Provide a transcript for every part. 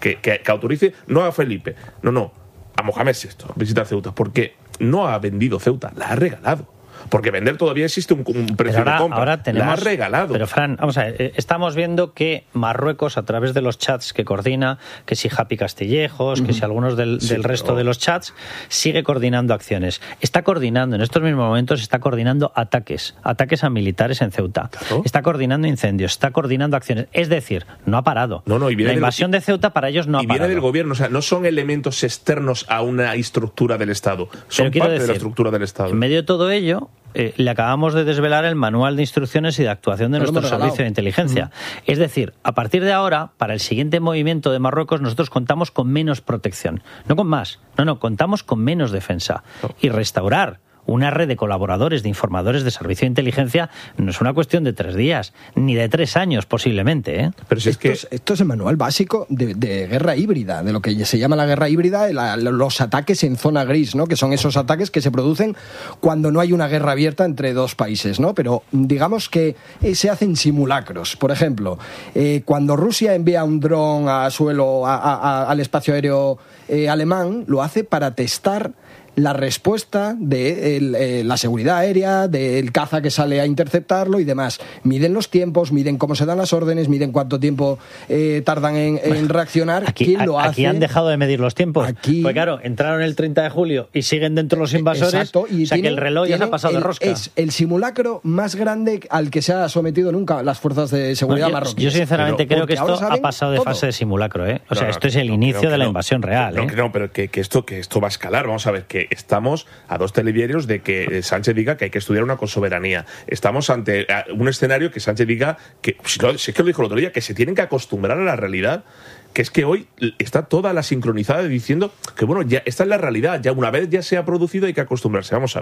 que autorice no a Felipe, no, a Mohamed VI a visitar Ceuta, porque no ha vendido Ceuta, la ha regalado. Porque vender todavía existe un precio de compra. Ahora tenemos, la ha regalado. Pero, Fran, vamos a ver, estamos viendo que Marruecos, a través de los chats que coordina, que si Happy Castillejos, que si algunos del resto de los chats, sigue coordinando acciones. Está coordinando, en estos mismos momentos, está coordinando ataques a militares en Ceuta. Claro. Está coordinando incendios, está coordinando acciones. Es decir, no ha parado. La invasión de Ceuta para ellos no ha parado. Y viene del gobierno, o sea, no son elementos externos a una estructura del Estado. Son parte de la estructura del Estado. En medio de todo ello, le acabamos de desvelar el manual de instrucciones y de actuación de nuestro servicio de inteligencia. Es decir, a partir de ahora, para el siguiente movimiento de Marruecos, nosotros contamos con menos protección. No con más, contamos con menos defensa. Y restaurar una red de colaboradores, de informadores de servicio de inteligencia, no es una cuestión de 3 días, ni de 3 años posiblemente, ¿eh? Pero si esto es el manual básico de guerra híbrida, de lo que se llama la guerra híbrida, los ataques en zona gris, ¿no? Que son esos ataques que se producen cuando no hay una guerra abierta entre dos países, ¿no? Pero digamos que se hacen simulacros. Por ejemplo, cuando Rusia envía un dron a suelo al espacio aéreo alemán, lo hace para testar la respuesta de la seguridad aérea, del caza que sale a interceptarlo y demás. Miden los tiempos, miden cómo se dan las órdenes, miden cuánto tiempo tardan en reaccionar. ¿Quién lo hace? Aquí han dejado de medir los tiempos. Pues claro, entraron el 30 de julio y siguen dentro los invasores. Exacto, y o sea que el reloj ya se ha pasado de rosca. Es el simulacro más grande al que se ha sometido nunca las fuerzas de seguridad marroquíes. Yo sinceramente creo que esto ha pasado de fase de simulacro, ¿eh? O sea, esto es el inicio de la invasión real. Pero que esto va a escalar. Vamos a ver, que estamos a 2 telediarios de que Sánchez diga que hay que estudiar una con soberanía. Estamos ante un escenario que Sánchez diga que, si es que lo dijo el otro día, que se tienen que acostumbrar a la realidad, que es que hoy está toda la sincronizada diciendo que, bueno, ya esta es la realidad, ya una vez ya se ha producido hay que acostumbrarse. Vamos a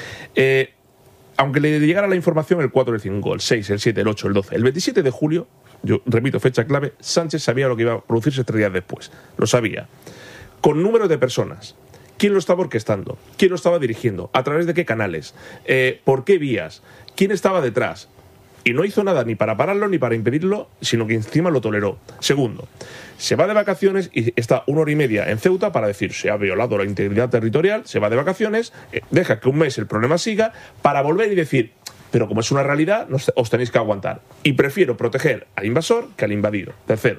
ver. Aunque le llegara la información el 4, el 5, el 6, el 7, el 8, el 12, el 27 de julio, yo repito, fecha clave, Sánchez sabía lo que iba a producirse 3 días después. Lo sabía. Con números de personas. ¿Quién lo estaba orquestando? ¿Quién lo estaba dirigiendo? ¿A través de qué canales? ¿Por qué vías? ¿Quién estaba detrás? Y no hizo nada ni para pararlo ni para impedirlo, sino que encima lo toleró. Segundo, se va de vacaciones y está 1 hora y media en Ceuta para decir se ha violado la integridad territorial, se va de vacaciones, deja que un mes el problema siga, para volver y decir, pero como es una realidad, os tenéis que aguantar. Y prefiero proteger al invasor que al invadido.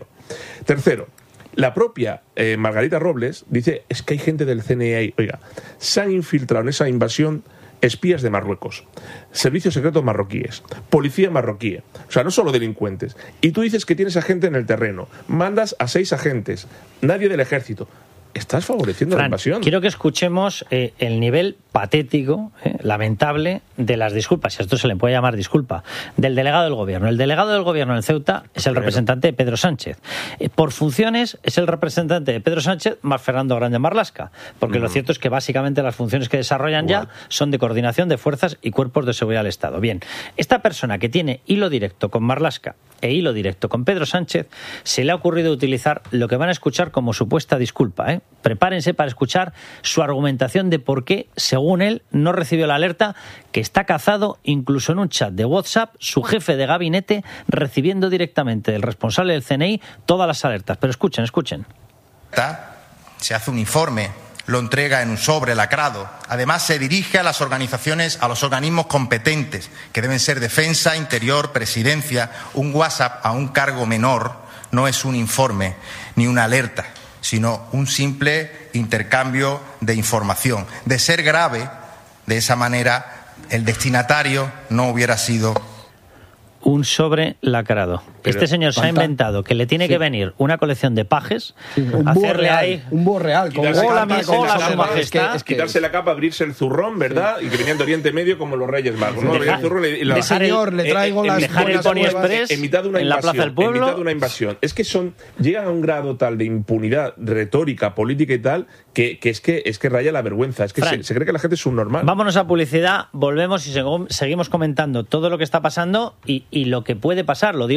Tercero, la propia Margarita Robles dice, es que hay gente del CNI ahí. Oiga, se han infiltrado en esa invasión espías de Marruecos, servicios secretos marroquíes, policía marroquí, o sea, no solo delincuentes. Y tú dices que tienes a gente en el terreno, mandas a 6 agentes, nadie del ejército. Estás favoreciendo la invasión. Quiero que escuchemos el nivel patético, lamentable, de las disculpas, si a esto se le puede llamar disculpa, del delegado del gobierno. El delegado del gobierno en Ceuta es el representante de Pedro Sánchez. Por funciones es el representante de Pedro Sánchez más Fernando Grande Marlaska, porque lo cierto es que básicamente las funciones que desarrollan ya son de coordinación de fuerzas y cuerpos de seguridad del Estado. Bien, esta persona que tiene hilo directo con Marlaska e hilo directo con Pedro Sánchez, se le ha ocurrido utilizar lo que van a escuchar como supuesta disculpa. Prepárense para escuchar su argumentación de por qué, según él, no recibió la alerta, que está cazado incluso en un chat de WhatsApp, su jefe de gabinete recibiendo directamente del responsable del CNI todas las alertas. Pero escuchen. Se hace un informe, lo entrega en un sobre lacrado. Además, se dirige a las organizaciones, a los organismos competentes, que deben ser Defensa, Interior, Presidencia. Un WhatsApp a un cargo menor no es un informe ni una alerta, sino un simple intercambio de información. De ser grave, de esa manera, el destinatario no hubiera sido un sobre lacrado. Este señor se ha inventado que le tiene que venir una colección de pajes, hacerle ahí un búho real, con hola su majestad. Es quitarse la capa, abrirse el zurrón, ¿verdad? Y que venían de Oriente Medio como los Reyes Magos, ¿no? Le traigo las dejar el Pony Express en la Plaza del Pueblo. En mitad de una invasión. Es que llegan a un grado tal de impunidad retórica, política y tal, que es que raya la vergüenza. Es que se cree que la gente es subnormal. Vámonos a publicidad, volvemos y seguimos comentando todo lo que está pasando y lo que puede pasar. Lo digo porque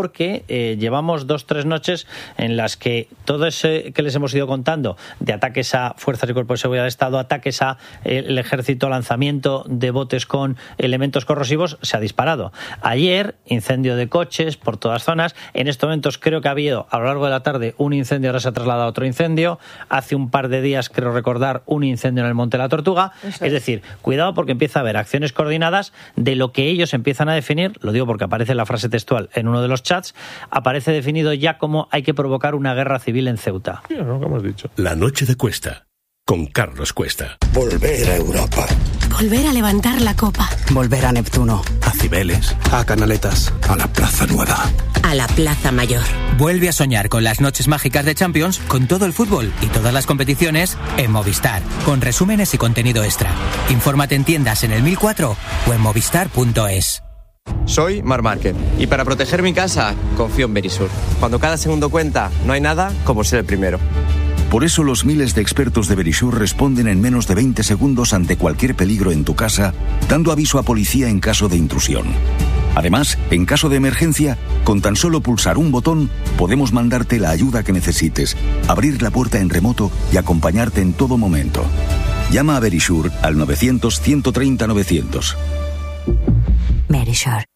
porque llevamos 2-3 noches en las que todo ese que les hemos ido contando, de ataques a fuerzas y cuerpos de seguridad de Estado, ataques a el ejército, lanzamiento de botes con elementos corrosivos, se ha disparado. Ayer, incendio de coches por todas zonas. En estos momentos creo que ha habido a lo largo de la tarde un incendio, ahora se ha trasladado a otro incendio. Hace un par de días, creo recordar, un incendio en el Monte de la Tortuga. Es decir, cuidado porque empieza a haber acciones coordinadas de lo que ellos empiezan a definir, lo digo porque aparece la frase textual en uno de los chats, aparece definido ya como hay que provocar una guerra civil en Ceuta. Sí, lo que hemos dicho. La noche de Cuesta, con Carlos Cuesta. Volver a Europa. Volver a levantar la copa. Volver a Neptuno. A Cibeles. A Canaletas. A la Plaza Nueva. A la Plaza Mayor. Vuelve a soñar con las noches mágicas de Champions, con todo el fútbol y todas las competiciones en Movistar, con resúmenes y contenido extra. Infórmate en tiendas en el 1004 o en movistar.es. Soy Marc Márquez y para proteger mi casa confío en Verisur. Cuando cada segundo cuenta, no hay nada como ser el primero. Por eso los miles de expertos de Verisur responden en menos de 20 segundos ante cualquier peligro en tu casa, dando aviso a policía en caso de intrusión. Además, en caso de emergencia, con tan solo pulsar un botón, podemos mandarte la ayuda que necesites, abrir la puerta en remoto y acompañarte en todo momento. Llama a Verisur al 900-130-900. Verisur.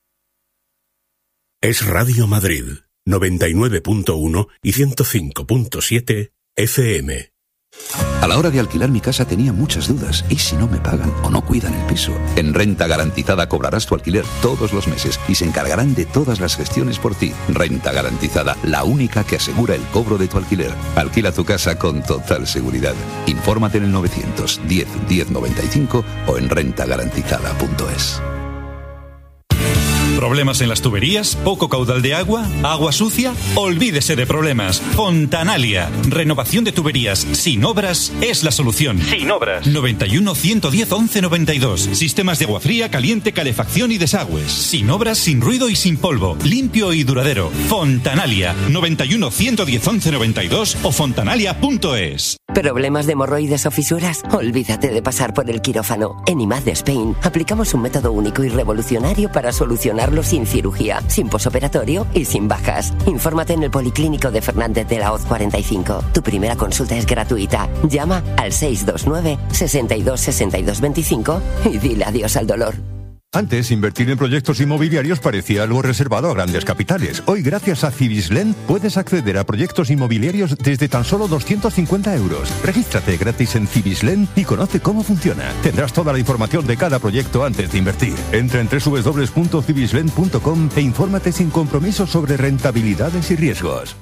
Es Radio Madrid, 99.1 y 105.7 FM. A la hora de alquilar mi casa tenía muchas dudas. ¿Y si no me pagan o no cuidan el piso? En Renta Garantizada cobrarás tu alquiler todos los meses y se encargarán de todas las gestiones por ti. Renta Garantizada, la única que asegura el cobro de tu alquiler. Alquila tu casa con total seguridad. Infórmate en el 910 1095 o en rentagarantizada.es. ¿Problemas en las tuberías? ¿Poco caudal de agua? ¿Agua sucia? Olvídese de problemas. Fontanalia. Renovación de tuberías sin obras es la solución. Sin obras. 91 110 11 92. Sistemas de agua fría, caliente, calefacción y desagües. Sin obras, sin ruido y sin polvo. Limpio y duradero. Fontanalia. 91 110 11 92 o fontanalia.es. ¿Problemas de hemorroides o fisuras? Olvídate de pasar por el quirófano. En IMAD de Spain aplicamos un método único y revolucionario para solucionarlo sin cirugía, sin posoperatorio y sin bajas. Infórmate en el Policlínico de Fernández de la Hoz 45. Tu primera consulta es gratuita. Llama al 629 62 62 25 y dile adiós al dolor. Antes, invertir en proyectos inmobiliarios parecía algo reservado a grandes capitales. Hoy, gracias a Cibislen, puedes acceder a proyectos inmobiliarios desde tan solo 250 euros. Regístrate gratis en Cibislen y conoce cómo funciona. Tendrás toda la información de cada proyecto antes de invertir. Entra en www.cibislen.com e infórmate sin compromiso sobre rentabilidades y riesgos.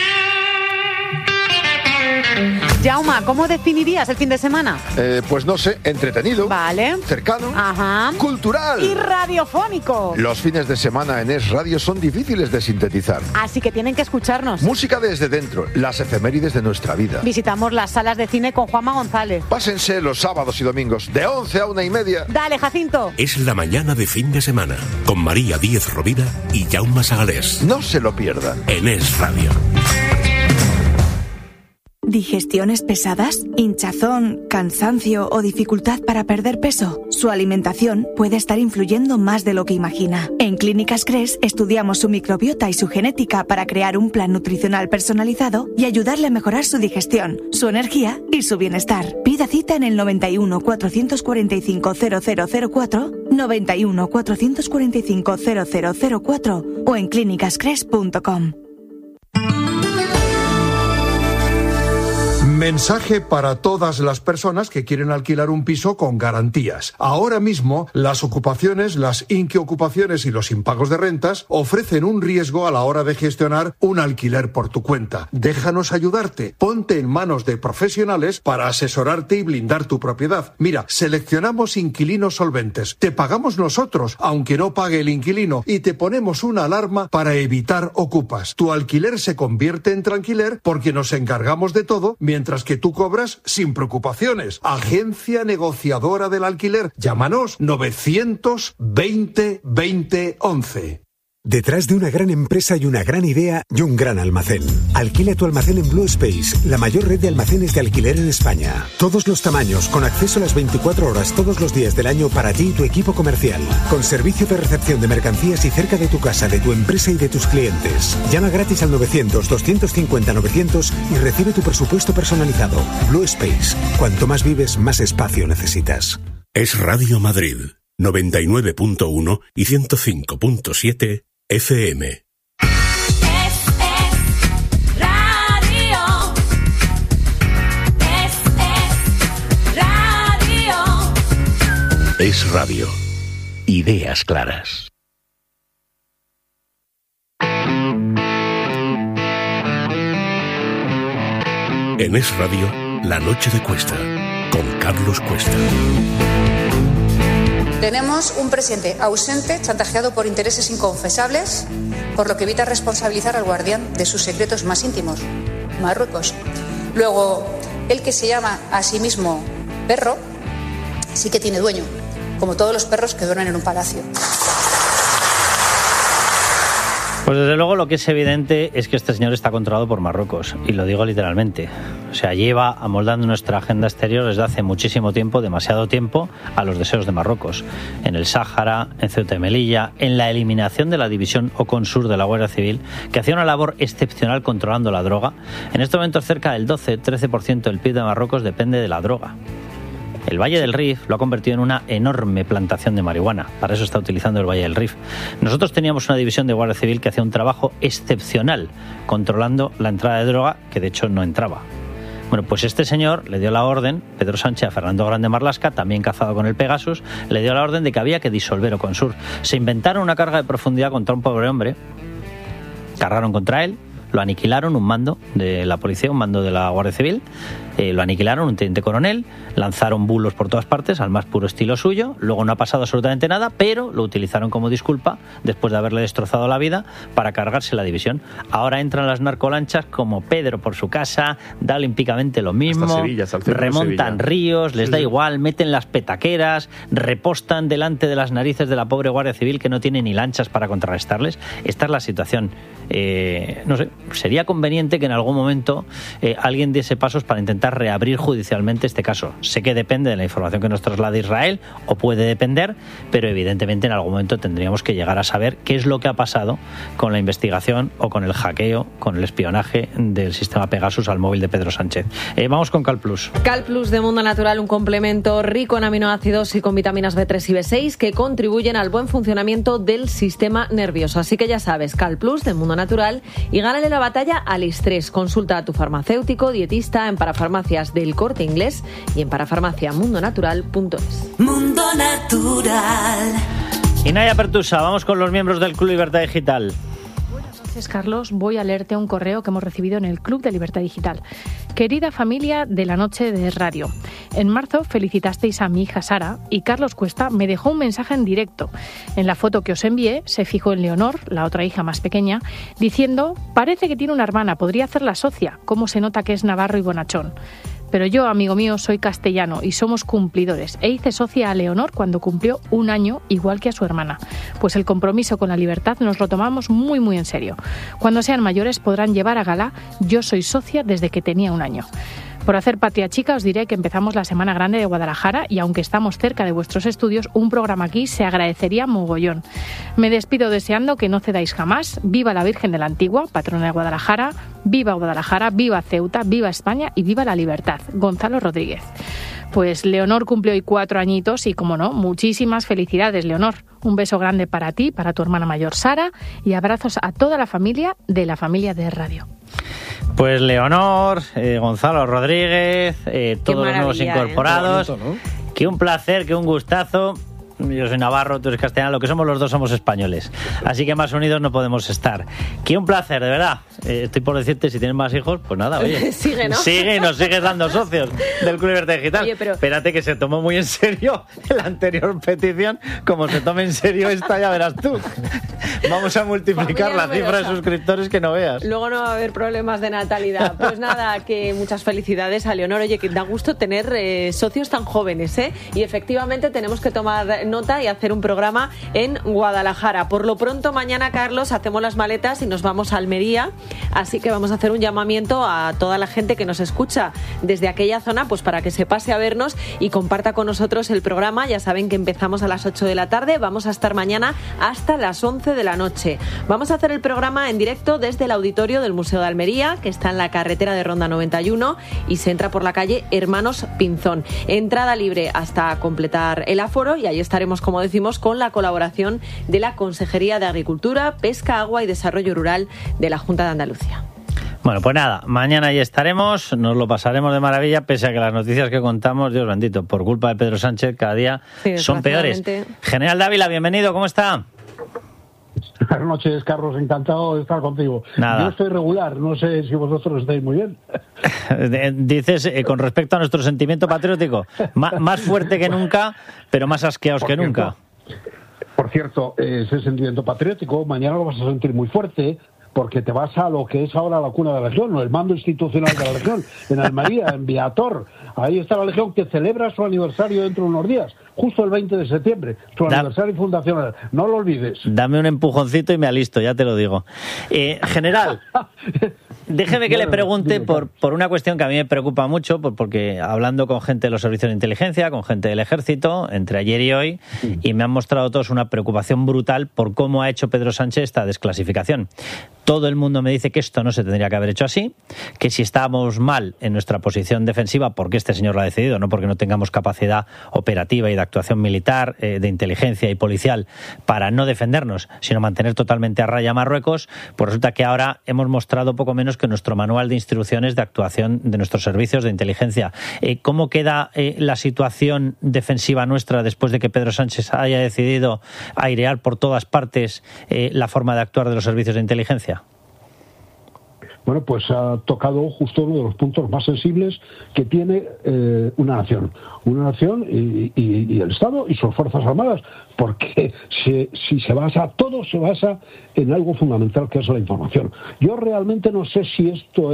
Jauma, ¿cómo definirías el fin de semana? Pues no sé, entretenido. Vale. Cercano. Ajá. Cultural. Y radiofónico. Los fines de semana en Es Radio son difíciles de sintetizar. Así que tienen que escucharnos. Música desde dentro, las efemérides de nuestra vida. Visitamos las salas de cine con Juanma González. Pásense los sábados y domingos de 11 a 1:30. Dale, Jacinto. Es la mañana de fin de semana, con María Díez Rovira y Jaume Sagalés. No se lo pierdan. En Es Radio. ¿Digestiones pesadas? ¿Hinchazón, cansancio o dificultad para perder peso? Su alimentación puede estar influyendo más de lo que imagina. En Clínicas Cres estudiamos su microbiota y su genética para crear un plan nutricional personalizado y ayudarle a mejorar su digestión, su energía y su bienestar. Pida cita en el 91 445 0004, 91 445 0004 o en clínicascres.com. Mensaje para todas las personas que quieren alquilar un piso con garantías. Ahora mismo, las ocupaciones, las inquiocupaciones y los impagos de rentas ofrecen un riesgo a la hora de gestionar un alquiler por tu cuenta. Déjanos ayudarte. Ponte en manos de profesionales para asesorarte y blindar tu propiedad. Mira, seleccionamos inquilinos solventes. Te pagamos nosotros, aunque no pague el inquilino, y te ponemos una alarma para evitar ocupas. Tu alquiler se convierte en tranquiler porque nos encargamos de todo, mientras que tú cobras sin preocupaciones. Agencia negociadora del alquiler. Llámanos 920 20 11. Detrás de una gran empresa y una gran idea y un gran almacén. Alquila tu almacén en Blue Space, la mayor red de almacenes de alquiler en España. Todos los tamaños, con acceso a las 24 horas todos los días del año para ti y tu equipo comercial. Con servicio de recepción de mercancías y cerca de tu casa, de tu empresa y de tus clientes. Llama gratis al 900-250-900 y recibe tu presupuesto personalizado. Blue Space. Cuanto más vives, más espacio necesitas. Es Radio Madrid, 99.1 y 105.7 FM. Es radio. Ideas claras. En Es Radio, La Noche de Cuesta, con Carlos Cuesta. Tenemos un presidente ausente, chantajeado por intereses inconfesables, por lo que evita responsabilizar al guardián de sus secretos más íntimos, Marruecos. Luego, el que se llama a sí mismo perro, sí que tiene dueño, como todos los perros que duermen en un palacio. Pues desde luego lo que es evidente es que este señor está controlado por Marruecos, y lo digo literalmente. O sea, lleva amoldando nuestra agenda exterior desde hace muchísimo tiempo, demasiado tiempo, a los deseos de Marruecos. En el Sáhara, en Ceuta y Melilla, en la eliminación de la división Ocon-Sur de la Guardia Civil, que hacía una labor excepcional controlando la droga. En este momento cerca del 12-13% del PIB de Marruecos depende de la droga. El Valle del Rif lo ha convertido en una enorme plantación de marihuana. Para eso está utilizando el Valle del Rif. Nosotros teníamos una división de Guardia Civil que hacía un trabajo excepcional controlando la entrada de droga, que de hecho no entraba. Bueno, pues este señor le dio la orden, Pedro Sánchez, a Fernando Grande Marlaska, también cazado con el Pegasus, le dio la orden de que había que disolver Ocon-Sur. Se inventaron una carga de profundidad contra un pobre hombre, cargaron contra él, lo aniquilaron, un mando de la policía, un mando de la Guardia Civil, lo aniquilaron, un teniente coronel, lanzaron bulos por todas partes, al más puro estilo suyo, luego no ha pasado absolutamente nada, pero lo utilizaron como disculpa, después de haberle destrozado la vida, para cargarse la división. Ahora entran las narcolanchas como Pedro por su casa, da olímpicamente lo mismo, Sevilla, remontan ríos, les da igual, meten las petaqueras, repostan delante de las narices de la pobre Guardia Civil que no tiene ni lanchas para contrarrestarles. Esta es la situación. No sé, sería conveniente que en algún momento alguien diese pasos para intentar reabrir judicialmente este caso. Sé que depende de la información que nos traslade Israel, o puede depender, pero evidentemente en algún momento tendríamos que llegar a saber qué es lo que ha pasado con la investigación o con el hackeo, con el espionaje del sistema Pegasus al móvil de Pedro Sánchez. Vamos con CalPlus. CalPlus de Mundo Natural, un complemento rico en aminoácidos y con vitaminas B3 y B6 que contribuyen al buen funcionamiento del sistema nervioso. Así que ya sabes, CalPlus de Mundo Natural, y gánale la batalla al estrés. Consulta a tu farmacéutico, dietista en Parafarmacias del Corte Inglés y en parafarmaciamundonatural.es. Mundo Natural. Y Naya Pertusa, vamos con los miembros del Club Libertad Digital. Buenas noches, Carlos. Voy a leerte un correo que hemos recibido en el Club de Libertad Digital. Querida familia de la noche de radio, en marzo felicitasteis a mi hija Sara y Carlos Cuesta me dejó un mensaje en directo. En la foto que os envié se fijó en Leonor, la otra hija más pequeña, diciendo: parece que tiene una hermana, podría hacerla socia, cómo se nota que es navarro y bonachón. Pero yo, amigo mío, soy castellano y somos cumplidores. E hice socia a Leonor cuando cumplió 1 año, igual que a su hermana. Pues el compromiso con la libertad nos lo tomamos muy, muy en serio. Cuando sean mayores podrán llevar a gala Yo soy socia desde que tenía 1 año. Por hacer patria chica os diré que empezamos la Semana Grande de Guadalajara y aunque estamos cerca de vuestros estudios, un programa aquí se agradecería mogollón. Me despido deseando que no cedáis jamás. Viva la Virgen de la Antigua, patrona de Guadalajara. Viva Guadalajara, viva Ceuta, viva España y viva la libertad. Gonzalo Rodríguez. Pues Leonor cumplió hoy 4 añitos y, como no, muchísimas felicidades, Leonor. Un beso grande para ti, para tu hermana mayor Sara y abrazos a toda la familia de Radio. Pues Leonor, Gonzalo Rodríguez, todos los nuevos incorporados. Bonito, ¿no? Que un placer, que un gustazo. Yo soy navarro, tú eres castellano, lo que somos los dos somos españoles. Así que más unidos no podemos estar. Que un placer, de verdad. Estoy por decirte, si tienes más hijos, pues nada, oye. Sigue, ¿no? Sigue y nos sigues dando socios del Club Libertad Digital. Oye, pero... Espérate que se tomó muy en serio la anterior petición. Como se tome en serio esta, ya verás tú. Vamos a multiplicar la cifra de suscriptores que no veas. Luego no va a haber problemas de natalidad. Pues nada, que muchas felicidades a Leonor. Oye, que da gusto tener socios tan jóvenes, ¿eh? Y efectivamente tenemos que tomar nota y hacer un programa en Guadalajara. Por lo pronto, mañana, Carlos, hacemos las maletas y nos vamos a Almería, así que vamos a hacer un llamamiento a toda la gente que nos escucha desde aquella zona, pues para que se pase a vernos y comparta con nosotros el programa. Ya saben que empezamos a las 8 de la tarde, vamos a estar mañana hasta las 11 de la noche. Vamos a hacer el programa en directo desde el auditorio del Museo de Almería, que está en la carretera de Ronda 91, y se entra por la calle Hermanos Pinzón. Entrada libre hasta completar el aforo, y ahí estaremos, como decimos, con la colaboración de la Consejería de Agricultura, Pesca, Agua y Desarrollo Rural de la Junta de Andalucía. Bueno, pues nada, mañana ahí estaremos, nos lo pasaremos de maravilla, pese a que las noticias que contamos, Dios bendito, por culpa de Pedro Sánchez, cada día son peores. General Dávila, bienvenido, ¿cómo está? Buenas noches, Carlos, encantado de estar contigo. Nada. Yo estoy regular, no sé si vosotros estáis muy bien. Dices, con respecto a nuestro sentimiento patriótico, más fuerte que nunca, pero más asqueados que nunca. Por cierto, ese sentimiento patriótico mañana lo vas a sentir muy fuerte, porque te vas a lo que es ahora la cuna de la Legión, el mando institucional de la Legión, en Almería, en Viator. Ahí está la Legión, que celebra su aniversario dentro de unos días, justo el 20 de septiembre, su aniversario fundacional. No lo olvides. Dame un empujoncito y me alisto, ya te lo digo. General, déjeme que le pregunte por una cuestión que a mí me preocupa mucho, porque hablando con gente de los servicios de inteligencia, con gente del Ejército, entre ayer y hoy, y me han mostrado todos una preocupación brutal por cómo ha hecho Pedro Sánchez esta desclasificación. Todo el mundo me dice que esto no se tendría que haber hecho así, que si estábamos mal en nuestra posición defensiva, porque este señor lo ha decidido, no porque no tengamos capacidad operativa y de actuación militar, de inteligencia y policial para no defendernos, sino mantener totalmente a raya a Marruecos, pues resulta que ahora hemos mostrado poco menos que nuestro manual de instrucciones de actuación de nuestros servicios de inteligencia. ¿Cómo queda la situación defensiva nuestra después de que Pedro Sánchez haya decidido airear por todas partes la forma de actuar de los servicios de inteligencia? Bueno, pues ha tocado justo uno de los puntos más sensibles que tiene una nación. Una nación y el Estado y sus Fuerzas Armadas, porque si se basa, todo se basa en algo fundamental, que es la información. Yo realmente no sé si esto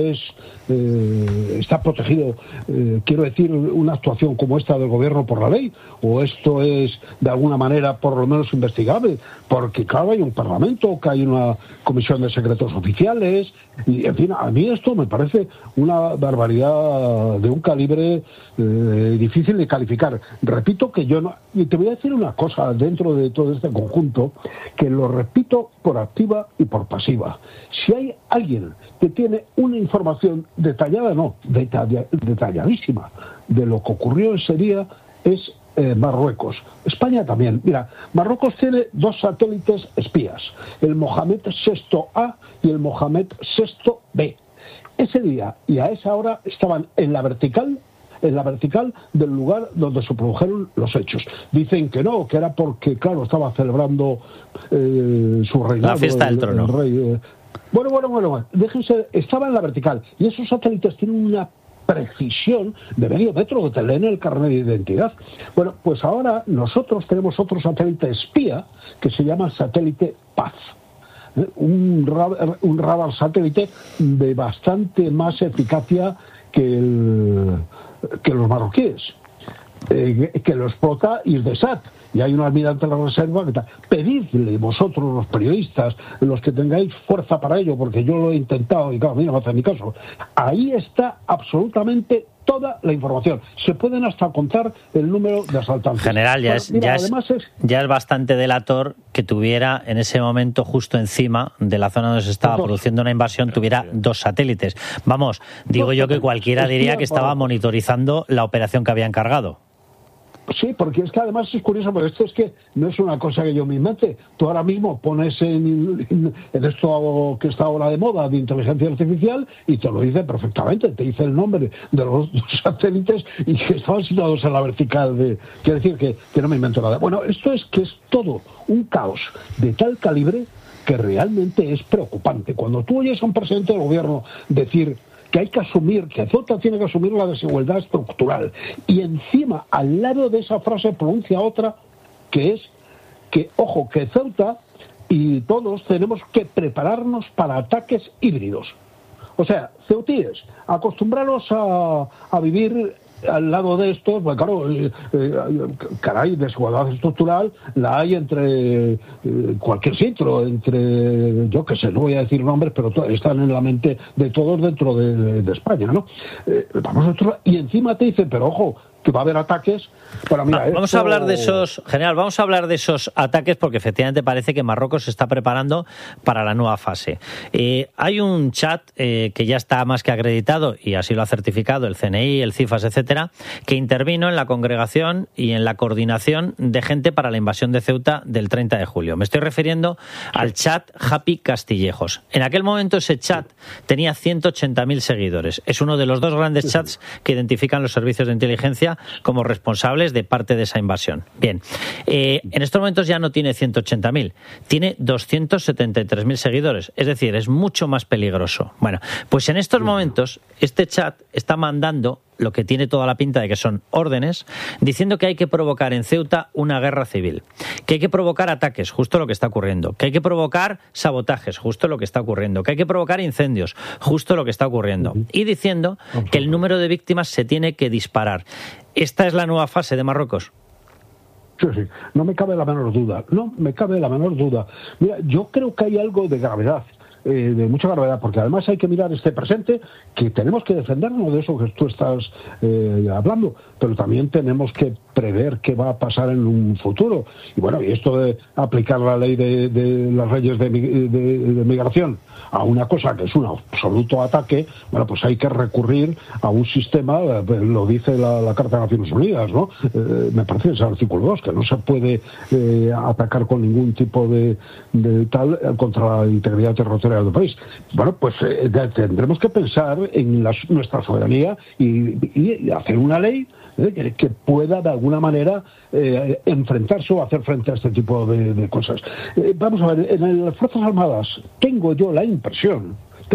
está protegido, quiero decir, una actuación como esta del Gobierno por la ley, o esto es de alguna manera por lo menos investigable, porque claro, hay un Parlamento, que hay una Comisión de Secretos Oficiales, y en fin, a mí esto me parece una barbaridad de un calibre difícil de calificar. Repito que yo no... Y te voy a decir una cosa dentro de todo este conjunto, que lo repito por activa y por pasiva. Si hay alguien que tiene una información detallada, detalladísima, de lo que ocurrió ese día, es Marruecos. España también. Mira, Marruecos tiene 2 satélites espías, el Mohamed VI-A y el Mohamed VI-B. Ese día y a esa hora estaban en la vertical del lugar donde se produjeron los hechos. Dicen que no, que era porque, claro, estaba celebrando su reinado. La fiesta del trono. El rey. Bueno, déjense, estaba en la vertical, y esos satélites tienen una precisión de medio metro que te leen el carnet de identidad. Bueno, pues ahora nosotros tenemos otro satélite espía que se llama satélite Paz. Un radar satélite de bastante más eficacia que los marroquíes, que lo explota Hisdesat, y hay un almirante de la reserva que tal. Pedidle vosotros, los periodistas, los que tengáis fuerza para ello, porque yo lo he intentado y claro, a mí no me hace ni caso. Ahí está absolutamente toda la información. Se pueden hasta contar el número de asaltantes. General, ya es bastante delator que tuviera en ese momento, justo encima de la zona donde se estaba produciendo una invasión, tuviera 2 satélites. Vamos, digo yo que cualquiera diría que estaba monitorizando la operación que había encargado. Sí, porque es que además es curioso, porque esto es que no es una cosa que yo me invente. Tú ahora mismo pones en esto que está ahora de moda, de inteligencia artificial, y te lo dice perfectamente. Te dice el nombre de los satélites y que estaban situados en la vertical. Quiere decir que no me invento nada. Bueno, esto es que es todo un caos de tal calibre que realmente es preocupante. Cuando tú oyes a un presidente del gobierno decir que hay que asumir, que Ceuta tiene que asumir la desigualdad estructural, y encima, al lado de esa frase, pronuncia otra, que es que, ojo, que Ceuta y todos tenemos que prepararnos para ataques híbridos. O sea, ceutíes, acostumbraros a vivir al lado de esto, pues claro, caray, desigualdad estructural la hay entre cualquier sitio, entre, yo qué sé, no voy a decir nombres, pero están en la mente de todos dentro de España, ¿no? Y encima te dicen, pero ojo, que va a haber ataques. Bueno, mira, vamos a hablar de esos, general, vamos a hablar de esos ataques porque efectivamente parece que Marruecos se está preparando para la nueva fase. Hay un chat que ya está más que acreditado y así lo ha certificado el CNI, el CIFAS, etcétera, que intervino en la congregación y en la coordinación de gente para la invasión de Ceuta del 30 de julio. Me estoy refiriendo al chat Happy Castillejos. En aquel momento ese chat tenía 180.000 seguidores. Es uno de los dos grandes chats que identifican los servicios de inteligencia como responsables de parte de esa invasión. Bien, en estos momentos ya no tiene 180.000, tiene 273.000 seguidores, es decir, es mucho más peligroso. Bueno, pues en estos momentos este chat está mandando lo que tiene toda la pinta de que son órdenes, diciendo que hay que provocar en Ceuta una guerra civil, que hay que provocar ataques, justo lo que está ocurriendo, que hay que provocar sabotajes, justo lo que está ocurriendo, que hay que provocar incendios, justo lo que está ocurriendo, y diciendo que el número de víctimas se tiene que disparar. ¿Esta es la nueva fase de Marruecos? Sí, no me cabe la menor duda, Mira, yo creo que hay algo de gravedad, de mucha gravedad, porque además hay que mirar este presente, que tenemos que defendernos de eso que tú estás hablando, pero también tenemos que prever qué va a pasar en un futuro. Y bueno, y esto de aplicar la ley de las leyes de migración a una cosa que es un absoluto ataque, bueno, pues hay que recurrir a un sistema, lo dice la Carta de Naciones Unidas, ¿no? Me parece que es el artículo 2, que no se puede atacar con ningún tipo de tal contra la integridad territorial del país. Bueno, pues tendremos que pensar en nuestra soberanía y hacer una ley que pueda de alguna manera enfrentarse o hacer frente a este tipo de cosas. Vamos a ver, en las Fuerzas Armadas tengo yo la impresión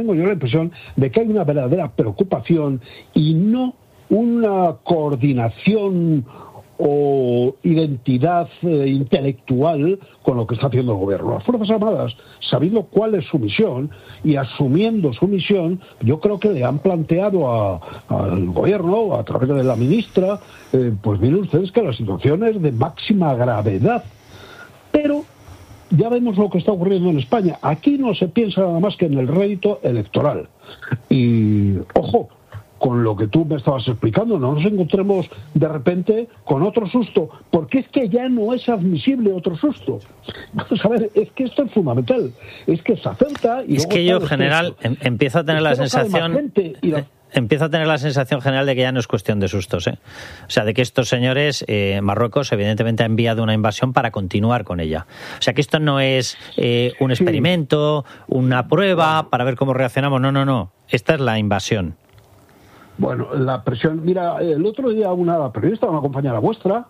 de que hay una verdadera preocupación y no una coordinación o identidad intelectual con lo que está haciendo el gobierno. Las Fuerzas Armadas, sabiendo cuál es su misión y asumiendo su misión, yo creo que le han planteado al gobierno, a través de la ministra, pues miren ustedes que la situación es de máxima gravedad. Pero ya vemos lo que está ocurriendo en España. Aquí no se piensa nada más que en el rédito electoral. Y, ojo, con lo que tú me estabas explicando, no nos encontremos de repente con otro susto, porque es que ya no es admisible otro susto. Vamos a ver, es que esto es fundamental, es que se acepta y es que yo, general, empiezo a tener la sensación... Empiezo a tener la sensación general de que ya no es cuestión de sustos, ¿eh? O sea, de que estos señores, Marruecos evidentemente ha enviado una invasión para continuar con ella. O sea, que esto no es un experimento, una prueba para ver cómo reaccionamos. No. Esta es la invasión. Bueno, la presión... Mira, el otro día una periodista, una compañera vuestra,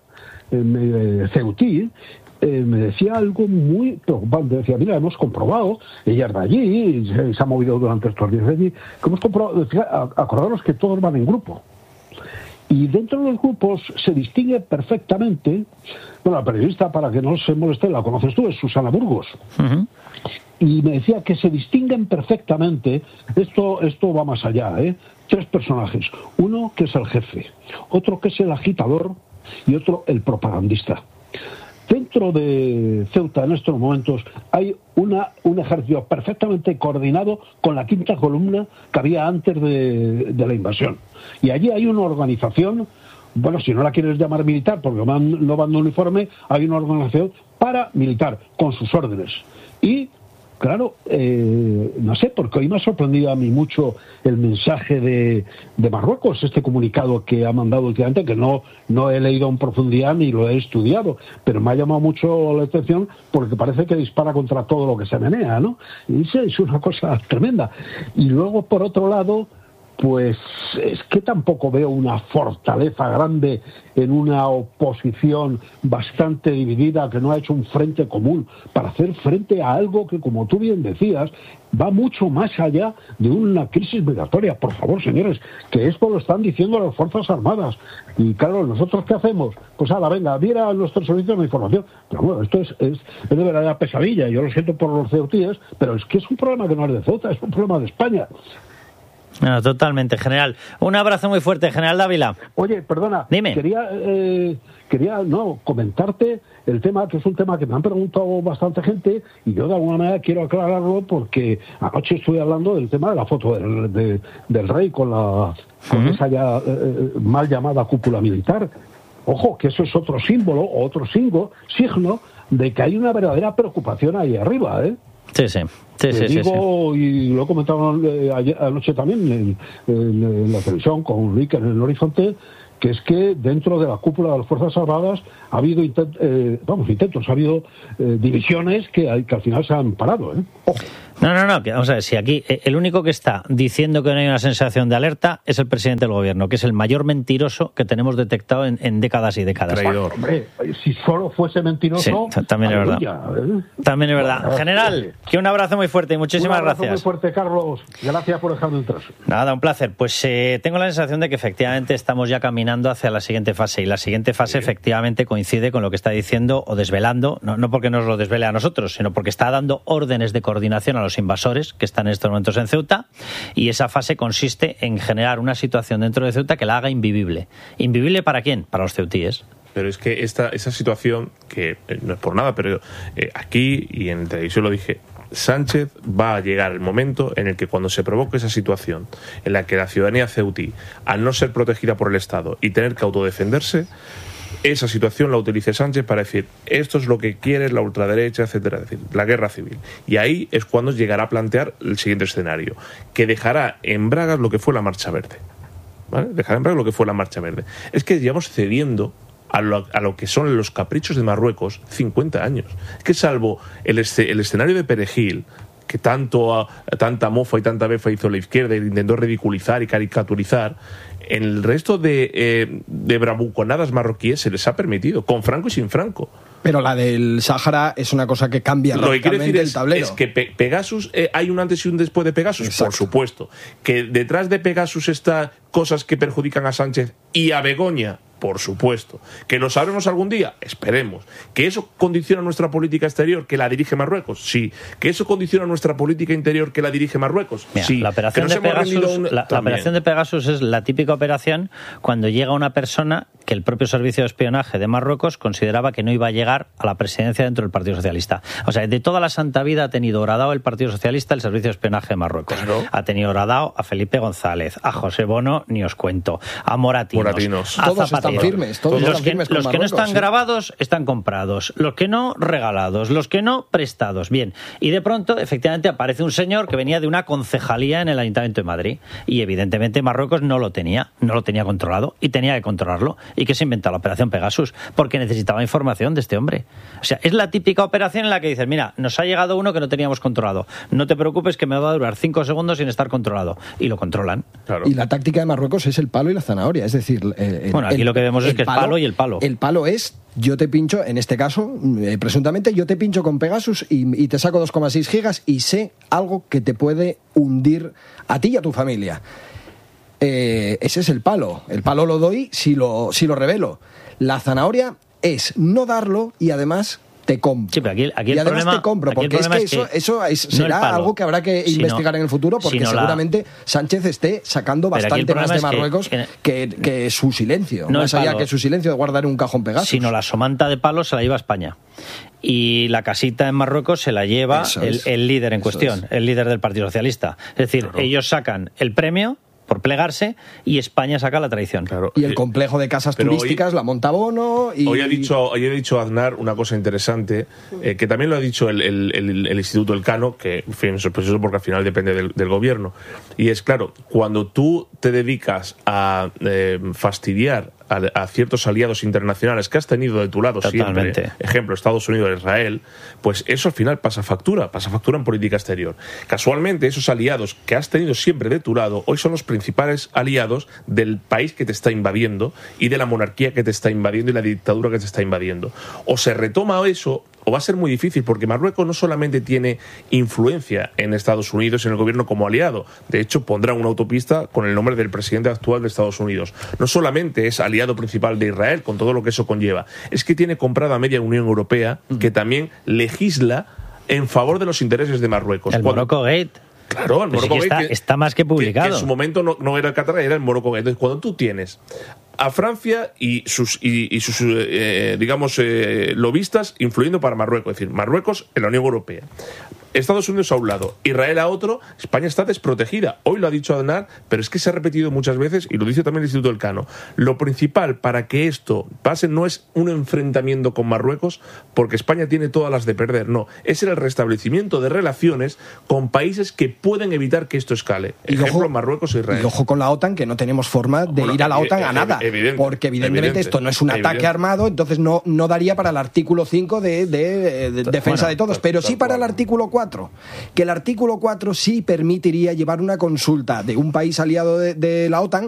Ceutí, me decía algo muy preocupante. Decía, mira, hemos comprobado, ella es de allí, se ha movido durante estos días de allí, que hemos comprobado, decía, acordaros que todos van en grupo. Y dentro de los grupos se distingue perfectamente, bueno, la periodista, para que no se moleste, la conoces tú, es Susana Burgos. Uh-huh. Y me decía que se distinguen perfectamente, esto va más allá, tres personajes. Uno que es el jefe, otro que es el agitador y otro el propagandista. Dentro de Ceuta en estos momentos hay un ejército perfectamente coordinado con la quinta columna que había antes de la invasión. Y allí hay una organización, bueno, si no la quieres llamar militar porque no van de uniforme, hay una organización paramilitar con sus órdenes. Y claro, no sé, porque hoy me ha sorprendido a mí mucho el mensaje de Marruecos, este comunicado que ha mandado últimamente, que no he leído en profundidad ni lo he estudiado, pero me ha llamado mucho la atención porque parece que dispara contra todo lo que se menea, ¿no? Y sí, es una cosa tremenda. Y luego, por otro lado, pues es que tampoco veo una fortaleza grande en una oposición bastante dividida que no ha hecho un frente común para hacer frente a algo que, como tú bien decías, va mucho más allá de una crisis migratoria. Por favor, señores, que esto lo están diciendo las Fuerzas Armadas. Y claro, ¿nosotros qué hacemos? Pues venga, viera nuestros servicios de información. Pero bueno, esto es de verdadera pesadilla. Yo lo siento por los ceutíes, pero es que es un problema que no es de Ceuta, es un problema de España. No, totalmente, general. Un abrazo muy fuerte, general Dávila. Oye, perdona. Dime. Quería comentarte el tema, que es un tema que me han preguntado bastante gente, y yo de alguna manera quiero aclararlo porque anoche estuve hablando del tema de la foto del rey con esa ya mal llamada cúpula militar. Ojo, que eso es otro símbolo, otro signo de que hay una verdadera preocupación ahí arriba, ¿eh? Sí. Y lo he comentado anoche también en la televisión con Rick en el Horizonte, que es que dentro de la cúpula de las Fuerzas Armadas ha habido intentos, ha habido divisiones que al final se han parado, ¿eh? Ojo. No, vamos a ver, si aquí el único que está diciendo que no hay una sensación de alerta es el presidente del gobierno, que es el mayor mentiroso que tenemos detectado en décadas y décadas. Traidor. Hombre, si solo fuese mentiroso... Sí, también es verdad. También es verdad. General, que un abrazo muy fuerte y muchísimas gracias. Un abrazo muy fuerte, Carlos. Gracias por dejarme entrar. Nada, un placer. Pues tengo la sensación de que efectivamente estamos ya caminando hacia la siguiente fase, y la siguiente fase efectivamente coincide con lo que está diciendo o desvelando, no porque nos lo desvele a nosotros, sino porque está dando órdenes de coordinación a los invasores que están en estos momentos en Ceuta, y esa fase consiste en generar una situación dentro de Ceuta que la haga invivible. ¿Invivible para quién? Para los ceutíes. Pero es que esa situación, que no es por nada, pero aquí y en televisión lo dije, Sánchez va a llegar el momento en el que cuando se provoque esa situación en la que la ciudadanía ceutí, al no ser protegida por el Estado y tener que autodefenderse, esa situación la utilice Sánchez para decir esto es lo que quiere la ultraderecha, etcétera, es decir, la guerra civil. Y ahí es cuando llegará a plantear el siguiente escenario, que dejará en bragas lo que fue la Marcha Verde. ¿Vale? Dejará en bragas lo que fue la Marcha Verde. Es que llevamos cediendo a lo que son los caprichos de Marruecos 50 años. Es que salvo el escenario de Perejil, que tanta mofa y tanta befa hizo la izquierda y intentó ridiculizar y caricaturizar, en el resto de bravuconadas marroquíes se les ha permitido, con Franco y sin Franco. Pero la del Sáhara es una cosa que cambia radicalmente el tablero. Es que Pegasus, hay un antes y un después de Pegasus. Exacto. Por supuesto. Que detrás de Pegasus está cosas que perjudican a Sánchez y a Begoña. Por supuesto. ¿Que lo sabremos algún día? Esperemos. ¿Que eso condiciona nuestra política exterior, que la dirige Marruecos? Sí. ¿Que eso condiciona nuestra política interior, que la dirige Marruecos? Mira, sí. La operación de Pegasus es la típica operación cuando llega una persona que el propio servicio de espionaje de Marruecos consideraba que no iba a llegar a la presidencia dentro del Partido Socialista. O sea, de toda la santa vida ha tenido horadado el Partido Socialista el servicio de espionaje de Marruecos. Claro. Ha tenido horadado a Felipe González, a José Bono, ni os cuento, a Moratinos. A todos están firmes. Los que no están grabados están comprados, los que no regalados, los que no prestados. Bien, y de pronto efectivamente aparece un señor que venía de una concejalía en el Ayuntamiento de Madrid, y evidentemente Marruecos no lo tenía controlado y tenía que controlarlo. ¿Y qué se inventó? La operación Pegasus, porque necesitaba información de este hombre. O sea, es la típica operación en la que dices, mira, nos ha llegado uno que no teníamos controlado, no te preocupes que me va a durar 5 segundos sin estar controlado, y lo controlan. Claro. Y la táctica de Marruecos es el palo y la zanahoria, es decir... aquí lo que vemos es que es palo y el palo. El palo es, yo te pincho, en este caso, presuntamente, yo te pincho con Pegasus y te saco 2,6 gigas y sé algo que te puede hundir a ti y a tu familia. Ese es el palo. El palo lo doy si lo revelo. La zanahoria es no darlo y además te compro. Sí, pero aquí y el además problema, te compro, porque es que eso será algo que habrá que investigar en el futuro, porque seguramente Sánchez esté sacando bastante más de Marruecos que su silencio. No más allá que su silencio de guardar un cajón Pegasus. Sino la somanta de palo se la lleva a España. Y la casita en Marruecos se la lleva el líder en cuestión, el líder del Partido Socialista. Es decir, ellos sacan el premio por plegarse y España saca la traición. Claro. Y el complejo de casas turísticas la monta Bono. Hoy ha dicho Aznar una cosa interesante, que también lo ha dicho el Instituto Elcano, que en fin, es sorpresoso porque al final depende del gobierno. Y es claro, cuando tú te dedicas a fastidiar a ciertos aliados internacionales que has tenido de tu lado siempre, ejemplo Estados Unidos, Israel, pues eso al final pasa factura en política exterior. Casualmente esos aliados que has tenido siempre de tu lado hoy son los principales aliados del país que te está invadiendo y de la monarquía que te está invadiendo y la dictadura que te está invadiendo. O se retoma eso o va a ser muy difícil, porque Marruecos no solamente tiene influencia en Estados Unidos, en el gobierno como aliado, de hecho pondrá una autopista con el nombre del presidente actual de Estados Unidos. No solamente es aliado principal de Israel, con todo lo que eso conlleva, es que tiene comprada media Unión Europea, que también legisla en favor de los intereses de Marruecos. El Morocco Gate. Claro, el Pero Morocco sí que Gate, está más que publicado. Que en su momento no era el Qatar, era el Morocco Gate. Entonces, cuando tú tienes a Francia y sus lobistas influyendo para Marruecos, es decir, Marruecos en la Unión Europea, Estados Unidos a un lado, Israel a otro, España está desprotegida. Hoy lo ha dicho Aznar, pero es que se ha repetido muchas veces y lo dice también el Instituto Elcano. Lo principal para que esto pase no es un enfrentamiento con Marruecos, porque España tiene todas las de perder, no. Es el restablecimiento de relaciones con países que pueden evitar que esto escale. Ejemplo, Marruecos e Israel. Y ojo con la OTAN, que no tenemos forma de ir a la OTAN a nada. Porque evidentemente esto no es un ataque armado, entonces no daría para el artículo 5 de defensa de todos, pero sí para el artículo 4. Que el artículo 4 sí permitiría llevar una consulta de un país aliado de la OTAN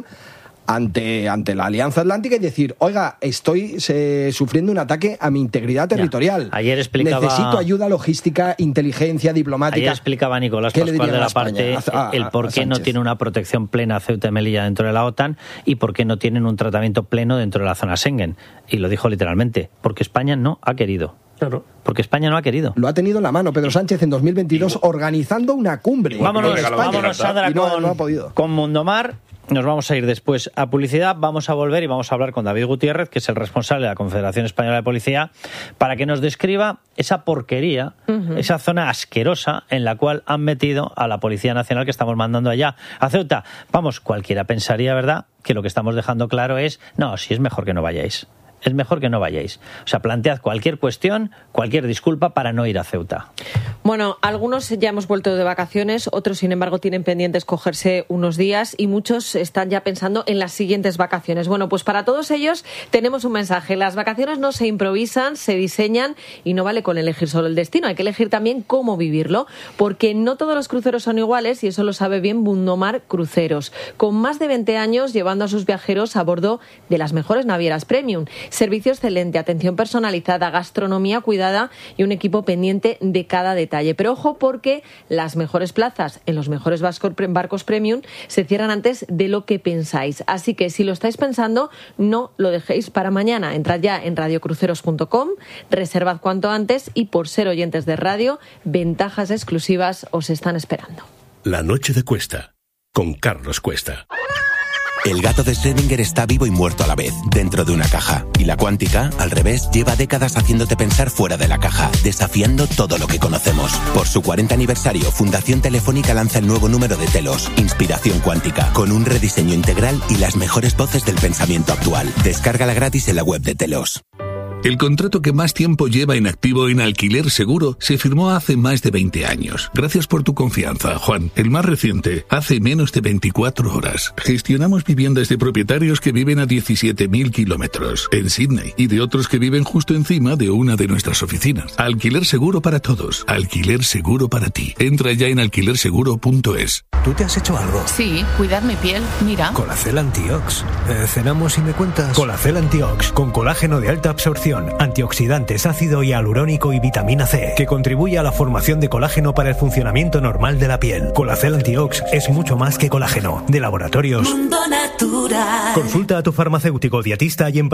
ante la Alianza Atlántica y decir, oiga, estoy sufriendo un ataque a mi integridad territorial. Ayer explicaba... Necesito ayuda logística, inteligencia, diplomática. Ayer explicaba Nicolás Pascual de la Parte el por qué no tiene una protección plena Ceuta y Melilla dentro de la OTAN y por qué no tienen un tratamiento pleno dentro de la zona Schengen. Y lo dijo literalmente, porque España no ha querido. Claro. Porque España no ha querido. Lo ha tenido en la mano Pedro Sánchez en 2022 organizando una cumbre. Vámonos, Sandra, no ha podido. Con Mundomar. Nos vamos a ir después a publicidad, vamos a volver y vamos a hablar con David Gutiérrez, que es el responsable de la Confederación Española de Policía, para que nos describa esa porquería, esa zona asquerosa en la cual han metido a la Policía Nacional que estamos mandando allá a Ceuta. Vamos, cualquiera pensaría, ¿verdad?, que lo que estamos dejando claro es, no, si es mejor que no vayáis. Es mejor que no vayáis. O sea, plantead cualquier cuestión, cualquier disculpa para no ir a Ceuta. Bueno, algunos ya hemos vuelto de vacaciones, otros, sin embargo, tienen pendientes cogerse unos días y muchos están ya pensando en las siguientes vacaciones. Bueno, pues para todos ellos tenemos un mensaje. Las vacaciones no se improvisan, se diseñan y no vale con elegir solo el destino. Hay que elegir también cómo vivirlo, porque no todos los cruceros son iguales y eso lo sabe bien Mundomar Cruceros. Con más de 20 años llevando a sus viajeros a bordo de las mejores navieras premium. Servicio excelente, atención personalizada, gastronomía cuidada y un equipo pendiente de cada detalle. Pero ojo, porque las mejores plazas en los mejores barcos premium se cierran antes de lo que pensáis. Así que si lo estáis pensando, no lo dejéis para mañana. Entrad ya en radiocruceros.com, reservad cuanto antes y por ser oyentes de radio, ventajas exclusivas os están esperando. La noche de Cuesta, con Carlos Cuesta. El gato de Schrödinger está vivo y muerto a la vez, dentro de una caja. Y la cuántica, al revés, lleva décadas haciéndote pensar fuera de la caja, desafiando todo lo que conocemos. Por su 40 aniversario, Fundación Telefónica lanza el nuevo número de Telos, Inspiración Cuántica, con un rediseño integral y las mejores voces del pensamiento actual. Descárgala gratis en la web de Telos. El contrato que más tiempo lleva en activo en Alquiler Seguro se firmó hace más de 20 años. Gracias por tu confianza, Juan. El más reciente, hace menos de 24 horas. Gestionamos viviendas de propietarios que viven a 17.000 kilómetros en Sydney y de otros que viven justo encima de una de nuestras oficinas. Alquiler Seguro para todos. Alquiler Seguro para ti. Entra ya en alquilerseguro.es. ¿Tú te has hecho algo? Sí, cuidar mi piel. Mira. Colacel Antiox. Cenamos y me cuentas. Colacel Antiox, con colágeno de alta absorción, antioxidantes, ácido hialurónico y vitamina C, que contribuye a la formación de colágeno para el funcionamiento normal de la piel. Colacel Antiox es mucho más que colágeno. De Laboratorios Mundo Natural. Consulta a tu farmacéutico dietista y en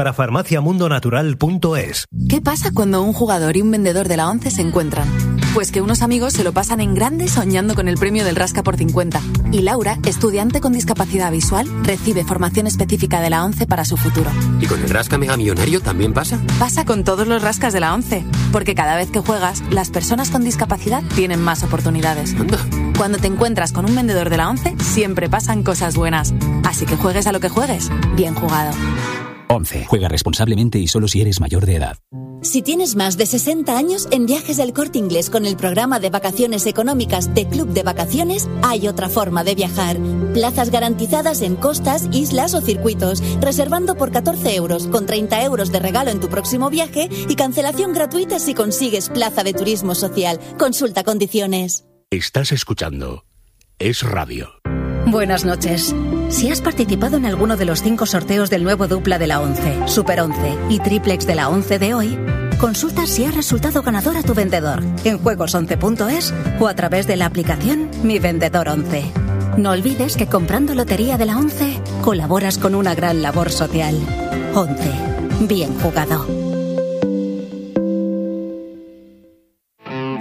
parafarmaciamundonatural.es. ¿Qué pasa cuando un jugador y un vendedor de la ONCE se encuentran? Pues que unos amigos se lo pasan en grande soñando con el premio del Rasca por 50. Y Laura, estudiante con discapacidad visual, recibe formación específica de la ONCE para su futuro. ¿Y con el Rasca Mega Millonario también pasa? Pasa con todos los rascas de la ONCE, porque cada vez que juegas, las personas con discapacidad tienen más oportunidades. Anda. Cuando te encuentras con un vendedor de la ONCE, siempre pasan cosas buenas. Así que juegues a lo que juegues, bien jugado. ONCE. Juega responsablemente y solo si eres mayor de edad. Si tienes más de 60 años, en Viajes del Corte Inglés con el programa de vacaciones económicas de Club de Vacaciones, hay otra forma de viajar. Plazas garantizadas en costas, islas o circuitos, reservando por 14 euros, con 30 euros de regalo en tu próximo viaje y cancelación gratuita si consigues plaza de turismo social. Consulta condiciones. Estás escuchando Es Radio. Buenas noches. Si has participado en alguno de los 5 sorteos del nuevo dupla de la ONCE, Super 11 y Triplex de la ONCE de hoy, consulta si ha resultado ganador a tu vendedor en juegos11.es o a través de la aplicación Mi Vendedor 11. No olvides que comprando lotería de la ONCE colaboras con una gran labor social. 11. Bien jugado.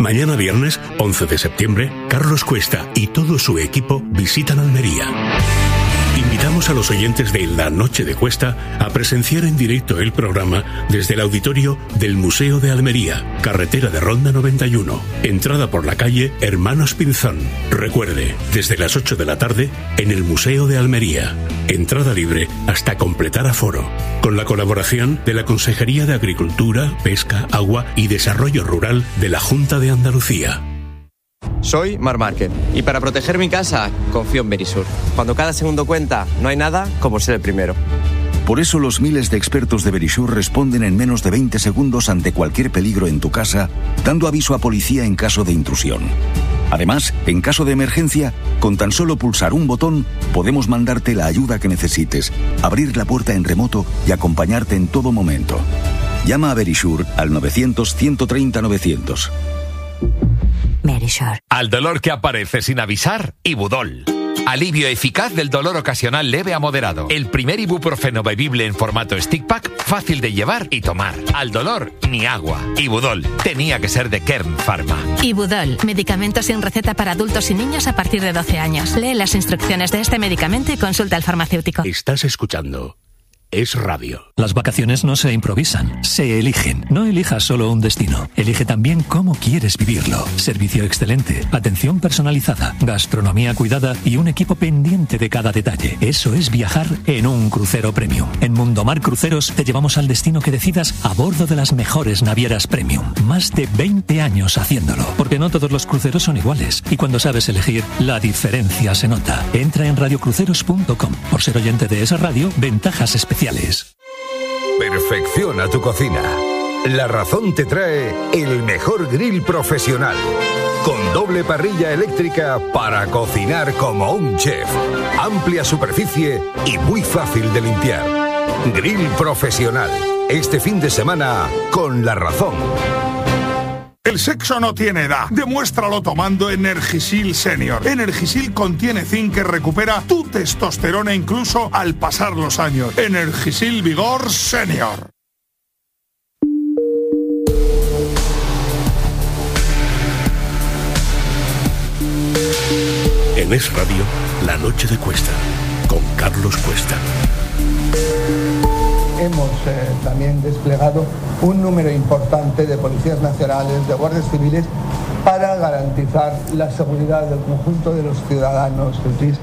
Mañana viernes, 11 de septiembre, Carlos Cuesta y todo su equipo visitan Almería. Invitamos a los oyentes de La Noche de Cuesta a presenciar en directo el programa desde el auditorio del Museo de Almería, carretera de Ronda 91, entrada por la calle Hermanos Pinzón. Recuerde, desde las 8 de la tarde en el Museo de Almería. Entrada libre hasta completar aforo. Con la colaboración de la Consejería de Agricultura, Pesca, Agua y Desarrollo Rural de la Junta de Andalucía. Soy Mar Márquez y para proteger mi casa confío en Verisur. Cuando cada segundo cuenta, no hay nada como ser el primero. Por eso los miles de expertos de Verisur responden en menos de 20 segundos ante cualquier peligro en tu casa, dando aviso a policía en caso de intrusión. Además, en caso de emergencia, con tan solo pulsar un botón, podemos mandarte la ayuda que necesites, abrir la puerta en remoto y acompañarte en todo momento. Llama a Verisur al 900-130-900. Verisur. Al dolor que aparece sin avisar, Ibudol. Alivio eficaz del dolor ocasional leve a moderado. El primer ibuprofeno bebible en formato stick pack, fácil de llevar y tomar. Al dolor, ni agua. Ibudol. Tenía que ser de Kern Pharma. Ibudol. Medicamento sin receta para adultos y niños a partir de 12 años. Lee las instrucciones de este medicamento y consulta al farmacéutico. Estás escuchando Es Radio. Las vacaciones no se improvisan, se eligen. No elijas solo un destino, elige también cómo quieres vivirlo. Servicio excelente, atención personalizada, gastronomía cuidada y un equipo pendiente de cada detalle. Eso es viajar en un crucero premium. En Mundomar Cruceros te llevamos al destino que decidas a bordo de las mejores navieras premium. Más de 20 años haciéndolo, porque no todos los cruceros son iguales. Y cuando sabes elegir, la diferencia se nota. Entra en radiocruceros.com. Por ser oyente de esa radio, ventajas especiales. Perfecciona tu cocina. La Razón te trae el mejor grill profesional, con doble parrilla eléctrica para cocinar como un chef. Amplia superficie y muy fácil de limpiar. Grill profesional. Este fin de semana con La Razón. El sexo no tiene edad. Demuéstralo tomando Energisil Senior. Energisil contiene zinc que recupera tu testosterona incluso al pasar los años. Energisil Vigor Senior. En Es Radio, La Noche de Cuesta, con Carlos Cuesta. Hemos también desplegado un número importante de policías nacionales, de guardias civiles, para garantizar la seguridad del conjunto de los ciudadanos.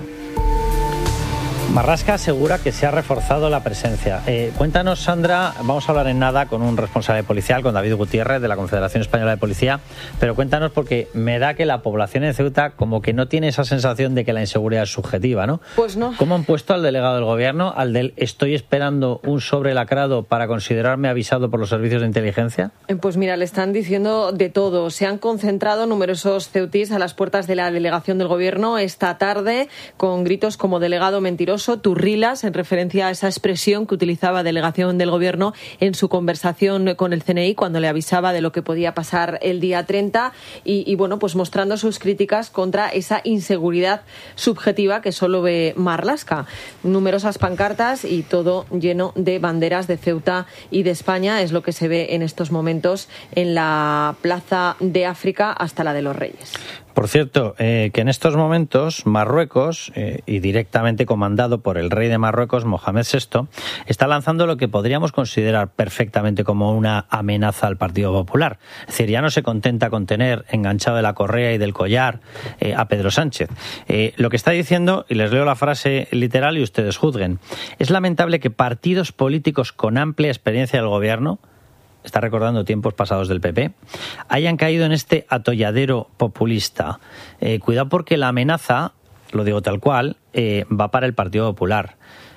Marlaska asegura que se ha reforzado la presencia. Cuéntanos, Sandra, vamos a hablar en nada con un responsable policial, con David Gutiérrez, de la Confederación Española de Policía, pero cuéntanos porque me da que la población en Ceuta como que no tiene esa sensación de que la inseguridad es subjetiva, ¿no? Pues no. ¿Cómo han puesto al delegado del gobierno, al del estoy esperando un sobre lacrado para considerarme avisado por los servicios de inteligencia? Pues mira, le están diciendo de todo. Se han concentrado numerosos ceutís a las puertas de la delegación del gobierno esta tarde con gritos como delegado mentiroso, turrilas, en referencia a esa expresión que utilizaba delegación del gobierno en su conversación con el CNI cuando le avisaba de lo que podía pasar el día 30 y bueno, pues mostrando sus críticas contra esa inseguridad subjetiva que solo ve Marlaska. Numerosas pancartas y todo lleno de banderas de Ceuta y de España es lo que se ve en estos momentos en la Plaza de África hasta la de los Reyes. Por cierto, que en estos momentos Marruecos, y directamente comandado por el rey de Marruecos, Mohamed VI, está lanzando lo que podríamos considerar perfectamente como una amenaza al Partido Popular. Es decir, ya no se contenta con tener enganchado de la correa y del collar a Pedro Sánchez. Lo que está diciendo, y les leo la frase literal y ustedes juzguen, es lamentable que partidos políticos con amplia experiencia del gobierno, está recordando tiempos pasados del PP, hayan caído en este atolladero populista. Cuidado porque la amenaza, lo digo tal cual, va para el Partido Popular.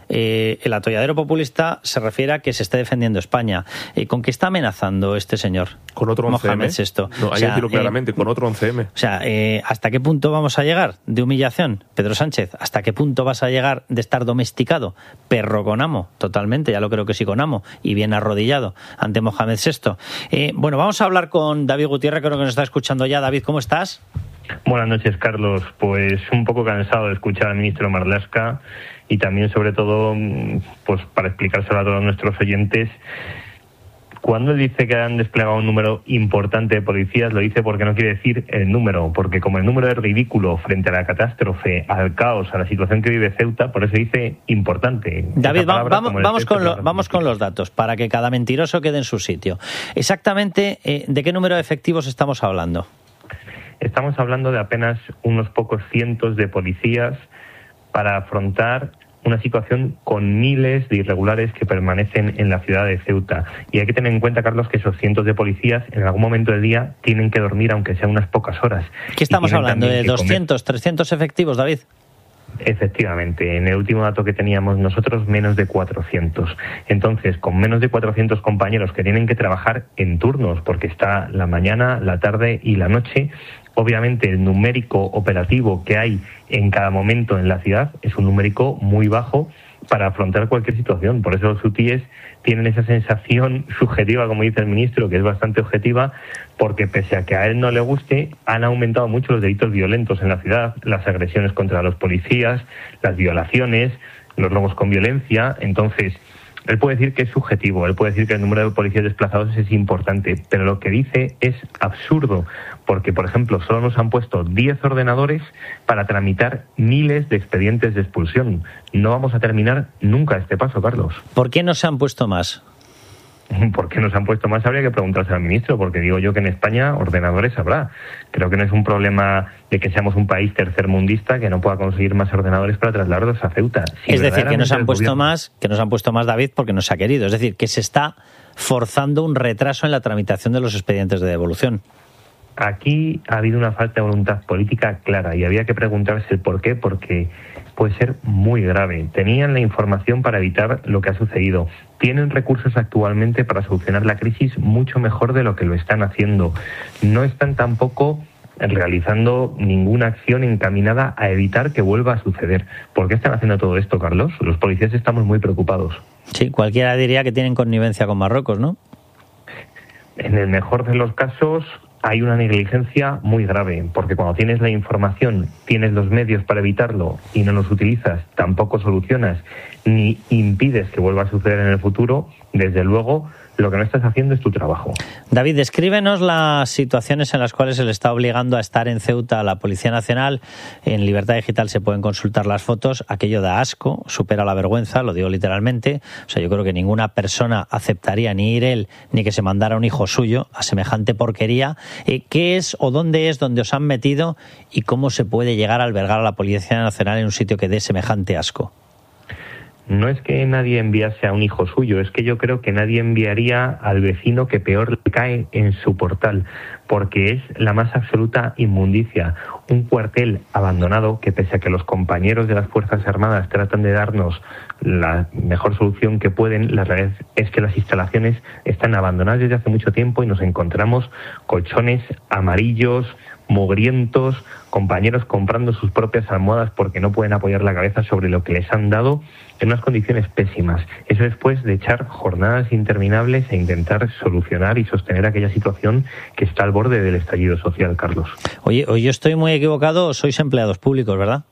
El atolladero populista se refiere a que se está defendiendo España. ¿Con qué está amenazando este señor? Con otro 11M. Mohamed VI. No, hay que decirlo claramente, con otro 11M. O sea, ¿hasta qué punto vamos a llegar de humillación, Pedro Sánchez? ¿Hasta qué punto vas a llegar de estar domesticado? Perro con amo, totalmente, ya lo creo que sí con amo, y bien arrodillado ante Mohamed VI. Bueno, vamos a hablar con David Gutiérrez, creo que nos está escuchando ya. David, ¿cómo estás? Buenas noches, Carlos. Pues un poco cansado de escuchar al ministro Marlaska y también, sobre todo, pues para explicárselo a todos nuestros oyentes, Cuando él dice que han desplegado un número importante de policías, lo dice porque no quiere decir el número, porque como el número es ridículo frente a la catástrofe, al caos, a la situación que vive Ceuta, por eso dice importante. David, vamos con los datos, para que cada mentiroso quede en su sitio. Exactamente, ¿de qué número de efectivos estamos hablando? Estamos hablando de apenas unos pocos cientos de policías para afrontar una situación con miles de irregulares que permanecen en la ciudad de Ceuta. Y hay que tener en cuenta, Carlos, que esos cientos de policías en algún momento del día tienen que dormir, aunque sea unas pocas horas. ¿Qué estamos hablando? ¿De 200, 300 efectivos, David? Efectivamente, en el último dato que teníamos nosotros, menos de 400. Entonces, con menos de 400 compañeros que tienen que trabajar en turnos, porque está la mañana, la tarde y la noche, obviamente el numérico operativo que hay en cada momento en la ciudad es un numérico muy bajo para afrontar cualquier situación. Por eso los hutíes tienen esa sensación subjetiva, como dice el ministro, que es bastante objetiva, porque pese a que a él no le guste, han aumentado mucho los delitos violentos en la ciudad, las agresiones contra los policías, las violaciones, los robos con violencia. Entonces, él puede decir que es subjetivo, él puede decir que el número de policías desplazados es importante, pero lo que dice es absurdo, porque, por ejemplo, solo nos han puesto 10 ordenadores para tramitar miles de expedientes de expulsión. No vamos a terminar nunca este paso, Carlos. ¿Por qué no se han puesto más? ¿Por qué nos han puesto más? Habría que preguntarse al ministro, porque digo yo que en España ordenadores habrá. Creo que no es un problema de que seamos un país tercermundista que no pueda conseguir más ordenadores para trasladarlos a Ceuta. Es decir, que nos han puesto más, David, porque no se ha querido. Es decir, que se está forzando un retraso en la tramitación de los expedientes de devolución. Aquí ha habido una falta de voluntad política clara y había que preguntarse el por qué, porque puede ser muy grave. Tenían la información para evitar lo que ha sucedido. Tienen recursos actualmente para solucionar la crisis mucho mejor de lo que lo están haciendo. No están tampoco realizando ninguna acción encaminada a evitar que vuelva a suceder. ¿Por qué están haciendo todo esto, Carlos? Los policías estamos muy preocupados. Sí, cualquiera diría que tienen connivencia con Marruecos, ¿no? En el mejor de los casos hay una negligencia muy grave, porque cuando tienes la información, tienes los medios para evitarlo y no los utilizas, tampoco solucionas ni impides que vuelva a suceder en el futuro, desde luego lo que no estás haciendo es tu trabajo. David, descríbenos las situaciones en las cuales se le está obligando a estar en Ceuta a la Policía Nacional. En Libertad Digital se pueden consultar las fotos. Aquello da asco, supera la vergüenza, lo digo literalmente. O sea, yo creo que ninguna persona aceptaría ni ir él ni que se mandara un hijo suyo a semejante porquería. ¿Qué es o dónde es donde os han metido y cómo se puede llegar a albergar a la Policía Nacional en un sitio que dé semejante asco? No es que nadie enviase a un hijo suyo, es que yo creo que nadie enviaría al vecino que peor le cae en su portal, porque es la más absoluta inmundicia. Un cuartel abandonado que, pese a que los compañeros de las Fuerzas Armadas tratan de darnos la mejor solución que pueden, la realidad es que las instalaciones están abandonadas desde hace mucho tiempo y nos encontramos colchones amarillos, mugrientos, compañeros comprando sus propias almohadas porque no pueden apoyar la cabeza sobre lo que les han dado, en unas condiciones pésimas. Eso después de echar jornadas interminables e intentar solucionar y sostener aquella situación que está al borde del estallido social, Carlos. Oye, yo estoy muy equivocado, sois empleados públicos, ¿verdad?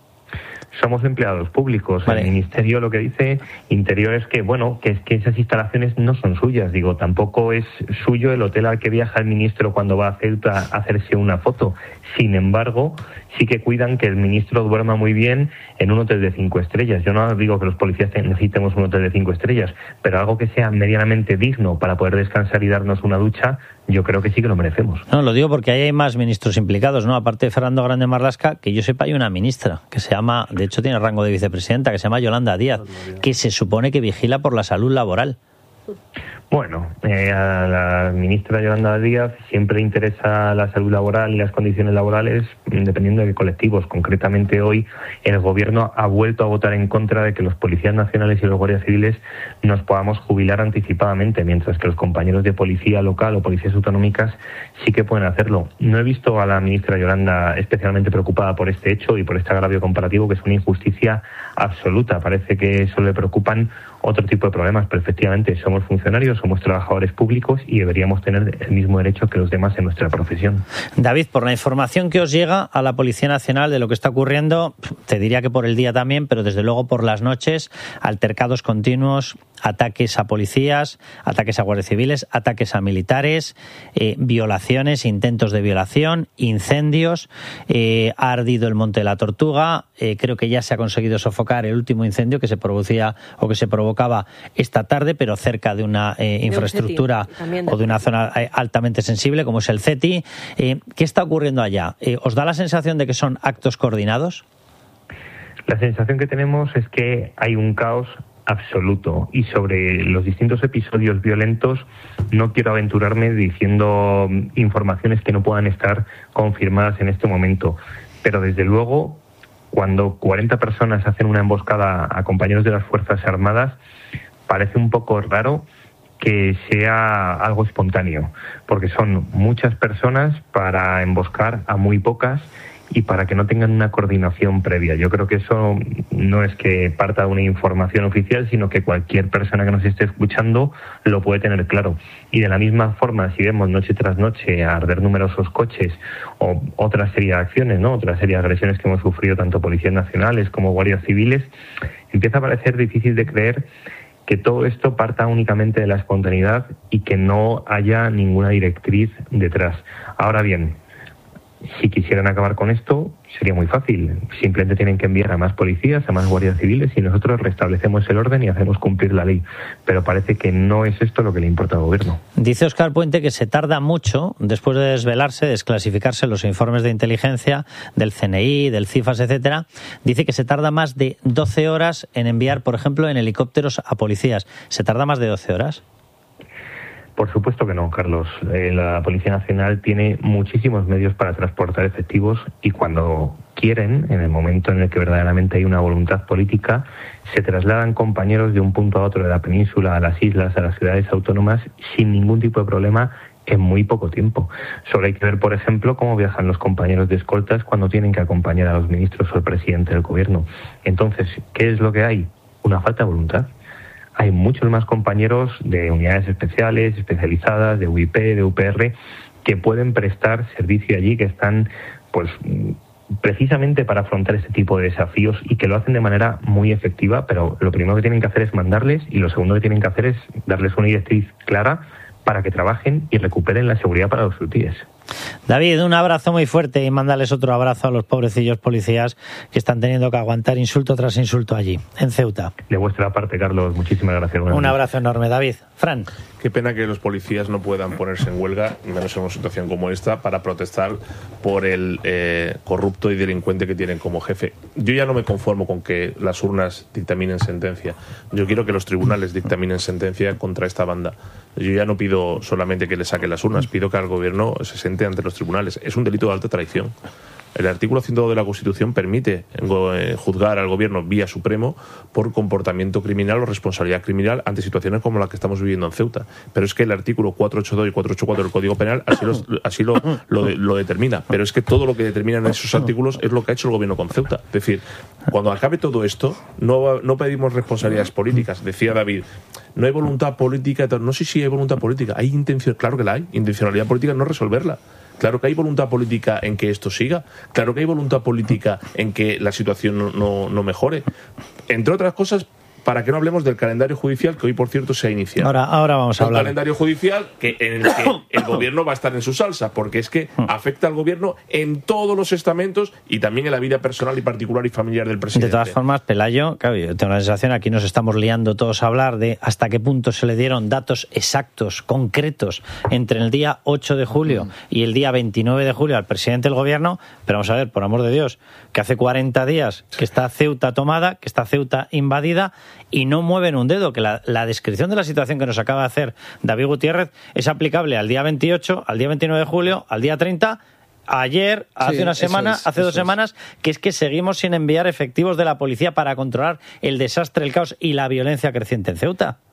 Somos empleados públicos. Vale. El Ministerio lo que dice Interior es que, bueno, que es que esas instalaciones no son suyas. Digo, tampoco es suyo el hotel al que viaja el ministro cuando va a Ceuta a hacerse una foto. Sin embargo, sí que cuidan que el ministro duerma muy bien en un hotel de 5 estrellas. Yo no digo que los policías necesitemos un hotel de 5 estrellas, pero algo que sea medianamente digno para poder descansar y darnos una ducha, yo creo que sí que lo merecemos. No, lo digo porque ahí hay más ministros implicados, ¿no? Aparte de Fernando Grande Marlaska, que yo sepa, hay una ministra que se llama, de hecho tiene rango de vicepresidenta, que se llama Yolanda Díaz, que se supone que vigila por la salud laboral. Bueno, a la ministra Yolanda Díaz siempre le interesa la salud laboral y las condiciones laborales dependiendo de qué colectivos. Concretamente hoy el Gobierno ha vuelto a votar en contra de que los policías nacionales y los guardias civiles nos podamos jubilar anticipadamente, mientras que los compañeros de policía local o policías autonómicas sí que pueden hacerlo. No he visto a la ministra Yolanda especialmente preocupada por este hecho y por este agravio comparativo, que es una injusticia absoluta. Parece que solo le preocupan otro tipo de problemas, pero efectivamente somos funcionarios compañeros, somos trabajadores públicos y deberíamos tener el mismo derecho que los demás en nuestra profesión. David, por la información que os llega a la Policía Nacional de lo que está ocurriendo, te diría que por el día también, pero desde luego por las noches, altercados continuos, ataques a policías, ataques a guardias civiles, ataques a militares, violaciones, intentos de violación, incendios, ha ardido el Monte de la Tortuga, creo que ya se ha conseguido sofocar el último incendio que se producía o que se provocaba esta tarde, pero cerca de una infraestructura o de una zona altamente sensible como es el CETI. ¿Qué está ocurriendo allá? ¿Os da la sensación de que son actos coordinados? La sensación que tenemos es que hay un caos absoluto, y sobre los distintos episodios violentos no quiero aventurarme diciendo informaciones que no puedan estar confirmadas en este momento, pero desde luego cuando 40 personas hacen una emboscada a compañeros de las Fuerzas Armadas parece un poco raro que sea algo espontáneo, porque son muchas personas para emboscar a muy pocas y para que no tengan una coordinación previa. Yo creo que eso no es que parta de una información oficial, sino que cualquier persona que nos esté escuchando lo puede tener claro. Y de la misma forma, si vemos noche tras noche arder numerosos coches o otra serie de acciones, ¿no?, otra serie de agresiones que hemos sufrido tanto policías nacionales como guardias civiles, empieza a parecer difícil de creer que todo esto parta únicamente de la espontaneidad y que no haya ninguna directriz detrás. Ahora bien, si quisieran acabar con esto, sería muy fácil. Simplemente tienen que enviar a más policías, a más guardias civiles, y nosotros restablecemos el orden y hacemos cumplir la ley. Pero parece que no es esto lo que le importa al gobierno. Dice Óscar Puente que se tarda mucho, después de desvelarse, desclasificarse los informes de inteligencia del CNI, del CIFAS, etcétera. Dice que se tarda más de 12 horas en enviar, por ejemplo, en helicópteros a policías. ¿Se tarda más de 12 horas? Por supuesto que no, Carlos. La Policía Nacional tiene muchísimos medios para transportar efectivos y cuando quieren, en el momento en el que verdaderamente hay una voluntad política, se trasladan compañeros de un punto a otro de la península, a las islas, a las ciudades autónomas, sin ningún tipo de problema, en muy poco tiempo. Solo hay que ver, por ejemplo, cómo viajan los compañeros de escoltas cuando tienen que acompañar a los ministros o al presidente del gobierno. Entonces, ¿qué es lo que hay? Una falta de voluntad. Hay muchos más compañeros de unidades especiales, especializadas, de UIP, de UPR, que pueden prestar servicio allí, que están, pues, precisamente para afrontar este tipo de desafíos y que lo hacen de manera muy efectiva, pero lo primero que tienen que hacer es mandarles y lo segundo que tienen que hacer es darles una directriz clara para que trabajen y recuperen la seguridad para los UTIs. David, un abrazo muy fuerte y mándales otro abrazo a los pobrecillos policías que están teniendo que aguantar insulto tras insulto allí, en Ceuta. De vuestra parte, Carlos, muchísimas gracias. Un abrazo enorme, David. Fran. Qué pena que los policías no puedan ponerse en huelga, menos en una situación como esta, para protestar por el corrupto y delincuente que tienen como jefe. Yo ya no me conformo con que las urnas dictaminen sentencia. Yo quiero que los tribunales dictaminen sentencia contra esta banda. Yo ya no pido solamente que le saquen las urnas, pido que al gobierno se siente ante los tribunales. Es un delito de alta traición. El artículo 102 de la Constitución permite juzgar al gobierno vía Supremo por comportamiento criminal o responsabilidad criminal ante situaciones como la que estamos viviendo en Ceuta. Pero es que el artículo 482 y 484 del Código Penal así lo determina. Pero es que todo lo que determinan esos artículos es lo que ha hecho el gobierno con Ceuta. Es decir, cuando acabe todo esto, no pedimos responsabilidades políticas. Decía David, no hay voluntad política. No sé si hay voluntad política. Hay intención, claro que la hay. Intencionalidad política no resolverla. Claro que hay voluntad política en que esto siga. Claro que hay voluntad política en que la situación no mejore. Entre otras cosas, para que no hablemos del calendario judicial, que hoy, por cierto, se ha iniciado. Ahora vamos a hablar. Un calendario judicial en el que el gobierno va a estar en su salsa, porque es que afecta al gobierno en todos los estamentos y también en la vida personal y particular y familiar del presidente. De todas formas, Pelayo, claro, yo tengo la sensación, aquí nos estamos liando todos a hablar de hasta qué punto se le dieron datos exactos, concretos, entre el día 8 de julio y el día 29 de julio al presidente del gobierno, pero vamos a ver, por amor de Dios, que hace 40 días que está Ceuta tomada, que está Ceuta invadida, y no mueven un dedo, que la descripción de la situación que nos acaba de hacer David Gutiérrez es aplicable al día 28, al día 29 de julio, al día 30, ayer, hace una semana, hace 2 semanas, que es que seguimos sin enviar efectivos de la policía para controlar el desastre, el caos y la violencia creciente en Ceuta.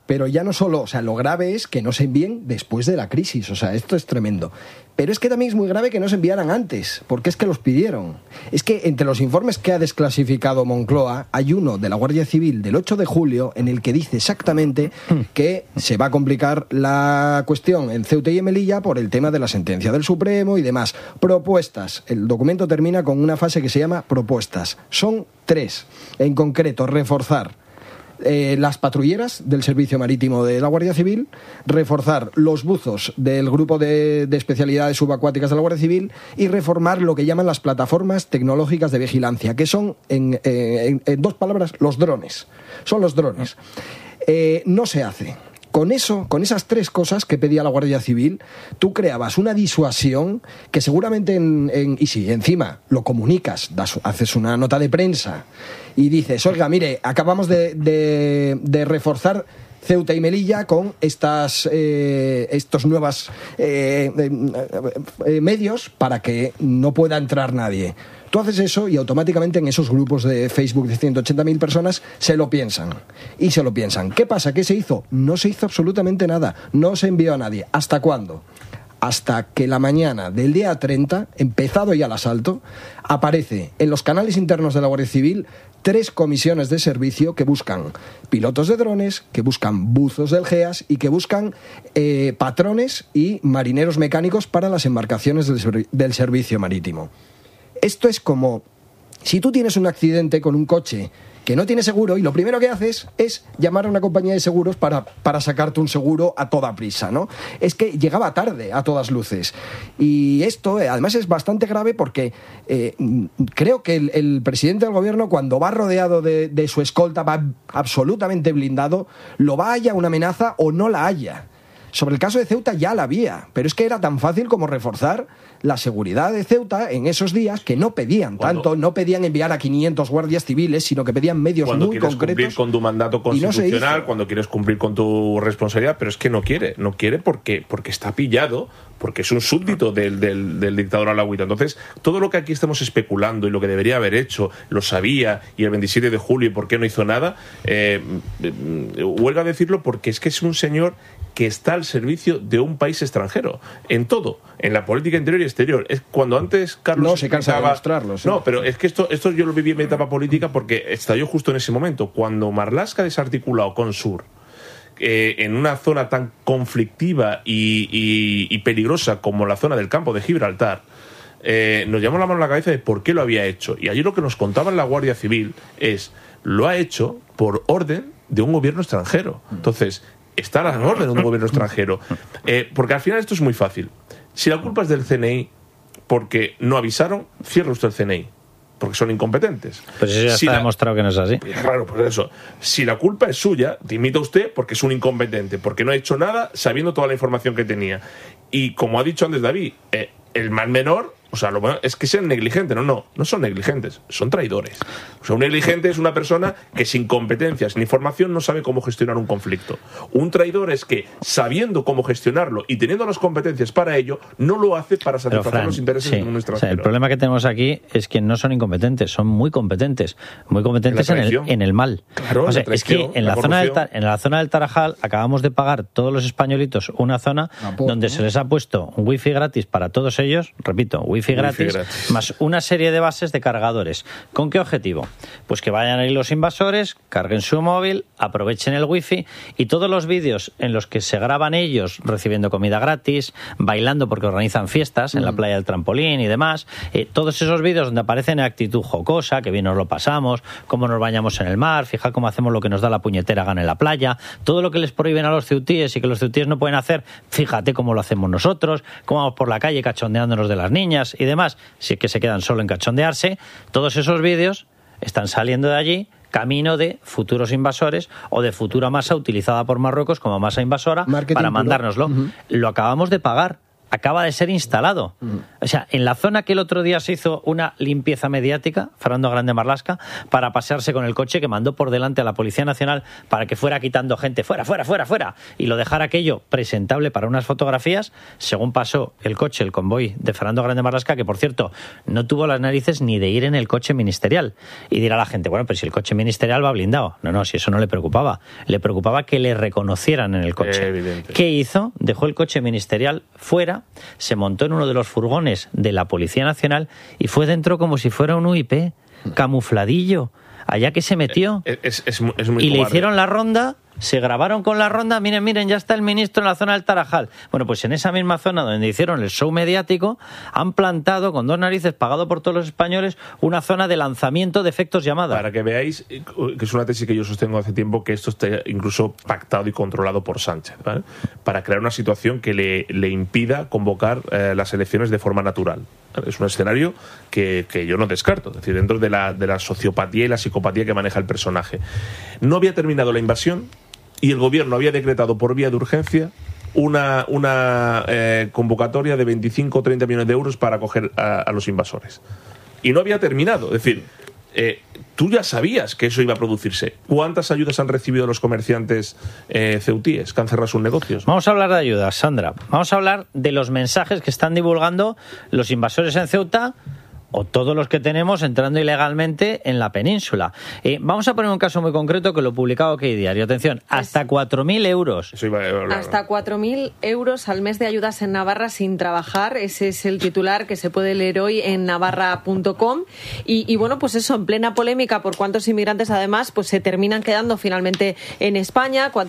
Pero ya no solo, o sea, lo grave es que no se envíen después de la crisis, o sea, esto es tremendo. Pero es que también es muy grave que no se enviaran antes, porque es que los pidieron. Es que entre los informes que ha desclasificado Moncloa, hay uno de la Guardia Civil del 8 de julio en el que dice exactamente que se va a complicar la cuestión en Ceuta y en Melilla por el tema de la sentencia del Supremo y demás. Propuestas. El documento termina con una fase que se llama propuestas. Son 3. En concreto, reforzar las patrulleras del Servicio Marítimo de la Guardia Civil, reforzar los buzos del Grupo de especialidades subacuáticas de la Guardia Civil y reformar lo que llaman las plataformas tecnológicas de vigilancia, que son, en 2 palabras, los drones. Son los drones. No se hace. Con eso, con esas 3 cosas que pedía la Guardia Civil, tú creabas una disuasión que seguramente y si encima lo comunicas, haces una nota de prensa y dices, oiga, mire, acabamos de reforzar Ceuta y Melilla con estos nuevos medios para que no pueda entrar nadie. Tú haces eso y automáticamente en esos grupos de Facebook de 180.000 personas se lo piensan. Y se lo piensan. ¿Qué pasa? ¿Qué se hizo? No se hizo absolutamente nada. No se envió a nadie. ¿Hasta cuándo? Hasta que la mañana del día 30, empezado ya el asalto, aparece en los canales internos de la Guardia Civil 3 comisiones de servicio que buscan pilotos de drones, que buscan buzos del GEAS y que buscan patrones y marineros mecánicos para las embarcaciones del servicio marítimo. Esto es como si tú tienes un accidente con un coche que no tiene seguro y lo primero que haces es llamar a una compañía de seguros para sacarte un seguro a toda prisa, ¿no? Es que llegaba tarde a todas luces. Y esto además es bastante grave porque creo que el presidente del gobierno, cuando va rodeado de su escolta, va absolutamente blindado, lo va haya una amenaza o no la haya. Sobre el caso de Ceuta ya la había, pero es que era tan fácil como reforzar la seguridad de Ceuta en esos días, que no pedían tanto, no pedían enviar a 500 guardias civiles, sino que pedían medios muy concretos. Cuando quieres cumplir con tu mandato constitucional, cuando quieres cumplir con tu responsabilidad, pero es que no quiere porque está pillado, porque es un súbdito del dictador alauita. Entonces, todo lo que aquí estamos especulando y lo que debería haber hecho, lo sabía, y el 27 de julio, ¿y por qué no hizo nada? Huelga a decirlo porque es que es un señor que está al servicio de un país extranjero, en todo, en la política interior y exterior. Es cuando antes Carlos no se cansa de demostrarlo, ¿sí? No, pero es que esto yo lo viví en mi etapa política porque estalló justo en ese momento, cuando Marlaska desarticulado con Sur, en una zona tan conflictiva y peligrosa como la zona del campo de Gibraltar, nos llamó la mano a la cabeza de por qué lo había hecho. Y allí lo que nos contaba la Guardia Civil es, lo ha hecho por orden de un gobierno extranjero. Entonces, está a la orden de un gobierno extranjero. Porque al final esto es muy fácil. Si la culpa es del CNI porque no avisaron, cierra usted el CNI, porque son incompetentes. Pues eso ya está demostrado que no es así. Claro, pues eso. Si la culpa es suya, dimita usted porque es un incompetente, porque no ha hecho nada sabiendo toda la información que tenía. Y como ha dicho antes David, el mal menor, o sea, lo bueno es que sean negligentes. No son negligentes, son traidores. O sea, un negligente es una persona que sin competencias, sin información, no sabe cómo gestionar un conflicto. Un traidor es que, sabiendo cómo gestionarlo y teniendo las competencias para ello, no lo hace para satisfacer los intereses de un extranjero. O sea, el problema que tenemos aquí es que no son incompetentes, son muy competentes en el mal. Claro, o sea, es que en la zona del Tarajal acabamos de pagar todos los españolitos una zona donde se les ha puesto un wifi gratis para todos ellos, repito, wifi gratis, más una serie de bases de cargadores. ¿Con qué objetivo? Pues que vayan ahí los invasores, carguen su móvil, aprovechen el wifi y todos los vídeos en los que se graban ellos recibiendo comida gratis, bailando porque organizan fiestas en la playa del Trampolín y demás, todos esos vídeos donde aparecen en actitud jocosa, que bien nos lo pasamos, cómo nos bañamos en el mar, fija cómo hacemos lo que nos da la puñetera gana en la playa, todo lo que les prohíben a los ceutíes y que los ceutíes no pueden hacer, fíjate cómo lo hacemos nosotros, cómo vamos por la calle cachondeándonos de las niñas y demás, si es que se quedan solo en cachondearse. Todos esos vídeos están saliendo de allí camino de futuros invasores o de futura masa utilizada por Marruecos como masa invasora para mandárnoslo. Lo acabamos de pagar. acaba de ser instalado. O sea, en la zona que el otro día se hizo una limpieza mediática, Fernando Grande Marlaska, para pasearse con el coche, que mandó por delante a la Policía Nacional para que fuera quitando gente, fuera, y lo dejara aquello presentable para unas fotografías, según pasó el coche, el convoy de Fernando Grande Marlaska, que por cierto, no tuvo las narices ni de ir en el coche ministerial. Y dirá la gente, bueno, pero si el coche ministerial va blindado. No, si eso no le preocupaba. Le preocupaba que le reconocieran en el coche. Evidente. ¿Qué hizo? Dejó el coche ministerial fuera, se montó en uno de los furgones de la Policía Nacional y fue dentro como si fuera un UIP, camufladillo, allá que se metió. Es muy cobarde. Y le hicieron la ronda, se grabaron con la ronda, miren, ya está el ministro en la zona del Tarajal. Bueno, pues en esa misma zona donde hicieron el show mediático, han plantado, con dos narices, pagado por todos los españoles, una zona de lanzamiento de efectos llamada. Para que veáis, que es una tesis que yo sostengo hace tiempo, que esto está incluso pactado y controlado por Sánchez, ¿vale? Para crear una situación que le impida convocar las elecciones de forma natural. Es un escenario que yo no descarto, es decir, dentro de la sociopatía y la psicopatía que maneja el personaje. No había terminado la invasión y el gobierno había decretado por vía de urgencia una convocatoria de 25 o 30 millones de euros para acoger a los invasores. Y no había terminado, es decir, tú ya sabías que eso iba a producirse. ¿Cuántas ayudas han recibido los comerciantes ceutíes que han cerrado sus negocios? Vamos a hablar de ayudas, Sandra. Vamos a hablar de los mensajes que están divulgando los invasores en Ceuta o todos los que tenemos entrando ilegalmente en la península. Vamos a poner un caso muy concreto que lo he publicado OK Diario. Atención, hasta 4.000 euros. Eso iba a hablar. Hasta 4.000 euros al mes de ayudas en Navarra sin trabajar. Ese es el titular que se puede leer hoy en navarra.com. Y bueno, pues eso, en plena polémica por cuántos inmigrantes además pues se terminan quedando finalmente en España.